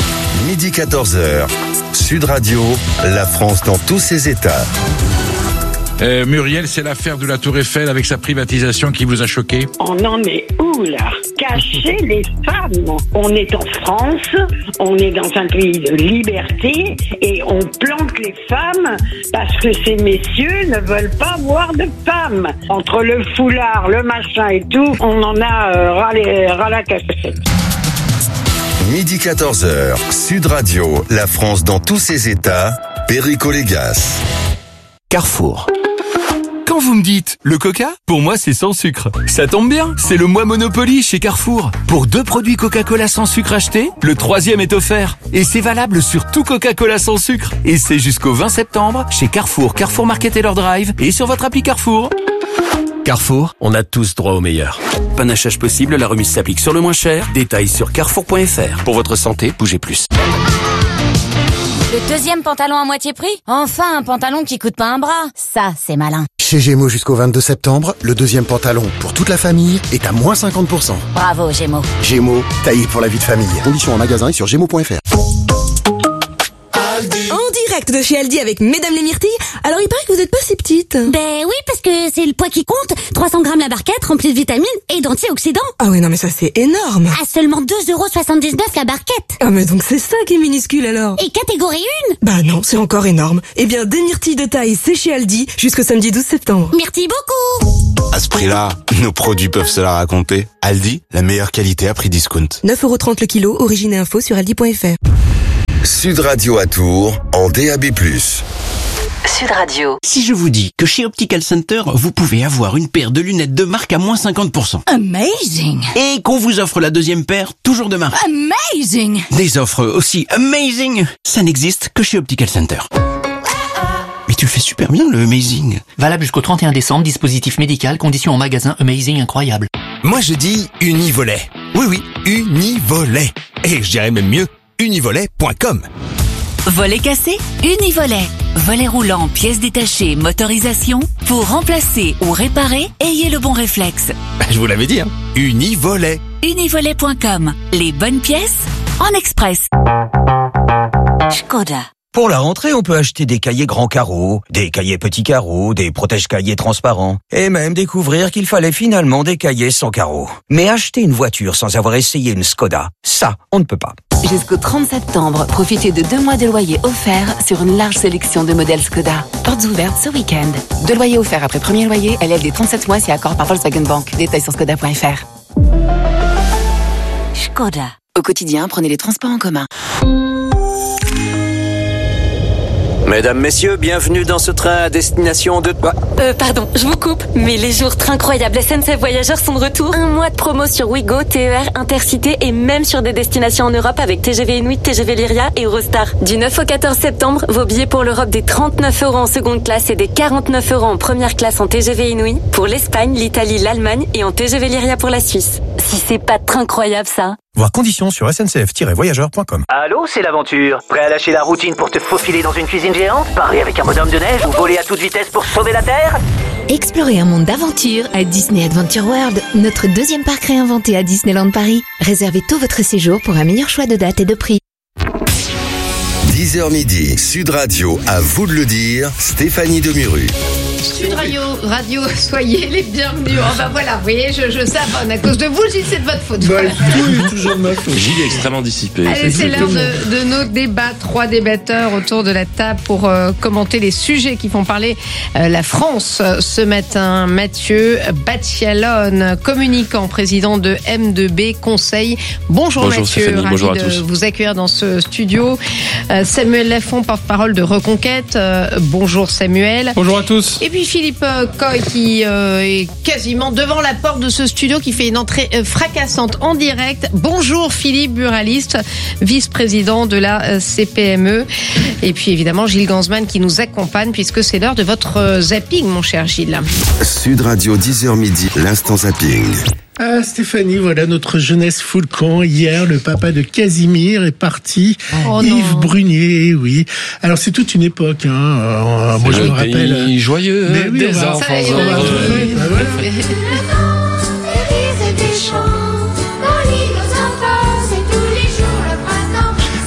midi quatorze heures. Sud Radio, la France dans tous ses états. Euh, Muriel, c'est l'affaire de la Tour Eiffel avec sa privatisation qui vous a choqué? On en est où là? Cacher les femmes. On est en France, on est dans un pays de liberté et on planque les femmes parce que ces messieurs ne veulent pas voir de femmes. Entre le foulard, le machin et tout, on en a euh, ras, les, ras la cassette. midi quatorze heures, Sud Radio, la France dans tous ses états, Perico Légas. Carrefour. Quand vous me dites le Coca, pour moi c'est sans sucre. Ça tombe bien, c'est le mois Monopoly chez Carrefour. Pour deux produits Coca-Cola sans sucre achetés, le troisième est offert. Et c'est valable sur tout Coca-Cola sans sucre. Et c'est jusqu'au vingt septembre chez Carrefour, Carrefour Market et leur drive et sur votre appli Carrefour. Carrefour, on a tous droit au meilleur. Panachage possible, la remise s'applique sur le moins cher. Détails sur carrefour point f r. Pour votre santé, bougez plus. Le deuxième pantalon à moitié prix? Enfin, un pantalon qui coûte pas un bras. Ça, c'est malin. Chez Gémeaux jusqu'au vingt-deux septembre, le deuxième pantalon pour toute la famille est à moins cinquante pour cent. Bravo, Gémeaux. Gémeaux, taillé pour la vie de famille. Conditions en magasin et sur gémeaux point f r. En direct de chez Aldi avec Mesdames les Myrtilles. Alors il paraît que vous êtes pas si petite. Ben oui, parce que c'est le poids qui compte. trois cents grammes la barquette, remplie de vitamines et d'antioxydants. Ah oui, non mais ça c'est énorme. À seulement deux euros soixante-dix-neuf la barquette. Ah mais donc c'est ça qui est minuscule alors. Et catégorie un. Bah non, c'est encore énorme. Eh bien, des myrtilles de taille, c'est chez Aldi jusqu'au samedi douze septembre. Myrtilles beaucoup. À ce prix-là, nos produits peuvent se la raconter. Aldi, la meilleure qualité à prix discount. neuf euros trente le kilo, origine et info sur aldi point f r. Sud Radio à Tours, en D A B plus. Sud Radio. Si je vous dis que chez Optical Center, vous pouvez avoir une paire de lunettes de marque à moins cinquante pour cent. Amazing. Et qu'on vous offre la deuxième paire, toujours de marque. Amazing. Des offres aussi amazing, ça n'existe que chez Optical Center. Mais tu le fais super bien, le amazing. Valable jusqu'au trente et un décembre, dispositif médical, conditions en magasin, amazing incroyable. Moi je dis Univolet. Oui oui, Univolet. Et je dirais même mieux, univolet point com. Volet cassé, Univolet. Volet roulant, pièces détachées, motorisation. Pour remplacer ou réparer, ayez le bon réflexe. Je vous l'avais dit, hein. Univolet. Univolet point com. Les bonnes pièces en express. Skoda. Pour la rentrée, on peut acheter des cahiers grands carreaux, des cahiers petits carreaux, des protège-cahiers transparents, et même découvrir qu'il fallait finalement des cahiers sans carreaux. Mais acheter une voiture sans avoir essayé une Skoda, ça, on ne peut pas. Jusqu'au trente septembre, profitez de deux mois de loyer offerts sur une large sélection de modèles Skoda. Portes ouvertes ce week-end. Deux loyers offerts après premier loyer, L L D trente-sept mois si accord par Volkswagen Bank. Détails sur skoda point f r. Skoda. Au quotidien, prenez les transports en commun. Mesdames, messieurs, bienvenue dans ce train à destination de... Euh, pardon, je vous coupe, mais les jours incroyables S N C F Voyageurs sont de retour. Un mois de promo sur Ouigo, T E R, Intercité et même sur des destinations en Europe avec T G V Inuit, T G V Lyria et Eurostar. Du neuf au quatorze septembre, vos billets pour l'Europe des trente-neuf euros en seconde classe et des quarante-neuf euros en première classe en T G V Inuit. Pour l'Espagne, l'Italie, l'Allemagne et en T G V Lyria pour la Suisse. Si c'est pas très incroyable ça. Voir conditions sur S N C F tiret voyageurs point com. Allô, c'est l'aventure. Prêt à lâcher la routine pour te faufiler dans une cuisine géante, parler avec un bonhomme de neige ou voler à toute vitesse pour sauver la Terre? Explorez un monde d'aventure à Disney Adventure World, notre deuxième parc réinventé à Disneyland Paris. Réservez tout votre séjour pour un meilleur choix de date et de prix. dix heures midi, Sud Radio, à vous de le dire, Stéphanie Demuru. Sud Radio, Radio, soyez les bienvenus. Oh bah voilà, vous voyez, je, je savonne. À cause de vous, Gilles, c'est de votre faute. Bah, Voilà. tout est toujours de ma faute. Gilles est extrêmement dissipé. Allez, c'est l'heure de, de nos débats. Trois débatteurs autour de la table pour euh, commenter les sujets qui font parler euh, la France euh, ce matin. Mathieu Battialone, communicant, président de M deux B Conseil. Bonjour, Bonjour Mathieu, Stéphanie, ravi bonjour à de tous. vous accueillir dans ce studio. Euh, Samuel Lafont, porte-parole de Reconquête. Euh, bonjour Samuel. Bonjour à tous. Et puis Philippe euh, Coy qui euh, est quasiment devant la porte de ce studio, qui fait une entrée euh, fracassante en direct. Bonjour Philippe, buraliste, vice-président de la euh, C P M E. Et puis évidemment Gilles Gansman qui nous accompagne puisque c'est l'heure de votre euh, zapping, mon cher Gilles. Sud Radio, dix heures midi, l'instant zapping. Ah Stéphanie, voilà notre jeunesse full camp. Hier, le papa de Casimir est parti, Oh Yves non. Brunier, oui. Alors c'est toute une époque, hein. Euh, moi je me rappelle. Pays joyeux Mais oui, des on va- enfants Ça, il y en a heureux. qui- Ah, voilà.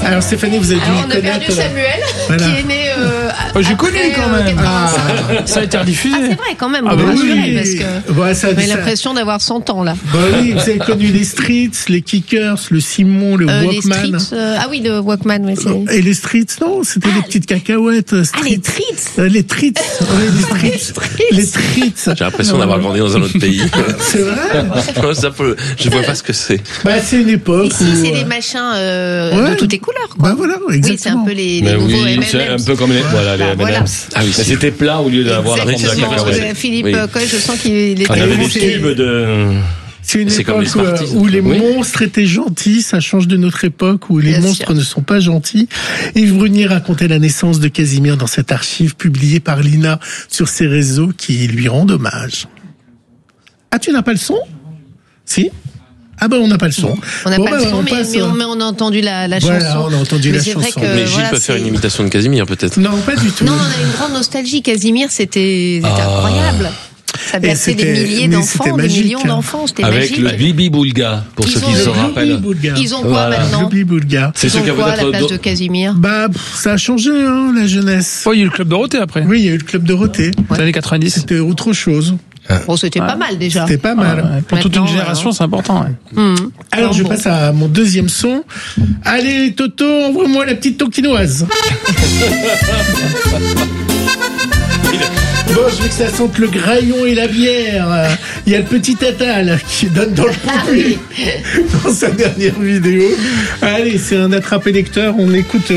Alors Stéphanie, vous avez dû Alors, on a connaître. perdu Samuel, Voilà. qui est né. Euh, Oh, j'ai connu après, quand euh, même. quatre-vingt-cinq. Ah, ça a été rediffusé. Ah, c'est vrai, quand même, Ah, on bah va oui. rassurer, parce que Bah, ça- j'ai ça- l'impression d'avoir cent ans, là. Bah oui, vous avez connu les Streets, les Kickers, le Simon, le Euh, les Walkman. Streets, euh, ah oui, le Walkman, oui, c'est... Et les Streets, non, c'était les petites cacahuètes. Ah, Streets. les Treats. Euh, Les Treats. Oui, les Streets. Les Treats. J'ai l'impression d'avoir grandi dans un autre pays. C'est vrai? Non, ça peut- je vois pas ce que c'est. Bah, c'est une époque Ici, où... c'est les machins euh, Ouais. de toutes les couleurs, quoi. Bah voilà, Oui, c'est un exactement. peu les, les Mais nouveaux oui, M and M's. c'est un peu comme les, voilà, les Bah, M and voilà. M's. Ah oui, Mais c'est- c'était plat au lieu d'avoir la forme de la Exactement. cacahuète. Philippe Oui. euh, Coy, je sens qu'il est... On avait des c'est- tubes de... C'est une C'est comme époque les où, Smarties. où les Oui. monstres étaient gentils, ça change de notre époque où les Bien monstres sûr. ne sont pas gentils. Yves Brunier racontait la naissance de Casimir dans cette archive publiée par Lina sur ses réseaux qui lui rendent hommage. Ah, tu n'as pas le son? Si? Ah ben on n'a pas le son. On n'a Bon, pas ben, le son, on mais, passe, mais on, euh, mais on a entendu la, la Voilà, chanson. on a entendu mais la c'est vrai chanson. que, Mais Gilles voilà, peut faire c'est- une imitation de Casimir, peut-être. Non, pas du tout. Non, on a une grande nostalgie. Casimir, c'était c'était Ah. incroyable. Ça Et berçait des c'était- milliers mais d'enfants, c'était des magique. millions d'enfants. C'était Avec magique. le Bibi Boulga, pour Ils ceux ont qui le se Bibi rappellent. Boulga. Ils ont quoi Voilà. maintenant? L'oubli Boulga. C'est Ils ceux ont qui quoi à la avaient place de peut-être... Casimir? Bah, pff, ça a changé, hein, la jeunesse. Oh, il y a eu le club Dorothée après. Oui, il y a eu le club Dorothée. Les années quatre-vingt-dix. C'était autre chose. Bon, c'était pas mal déjà. C'était pas mal. Ouais, pour toute une Maintenant, génération, c'est important. Ouais. Hum. Alors, je bon. passe à mon deuxième son. Allez, Toto, envoie-moi la petite toquinoise. Bon, je veux que ça sente le graillon et la bière. Il y a le petit Tata, là, qui donne dans le pompier dans sa dernière vidéo. Allez, c'est un attrapé lecteur. On écoute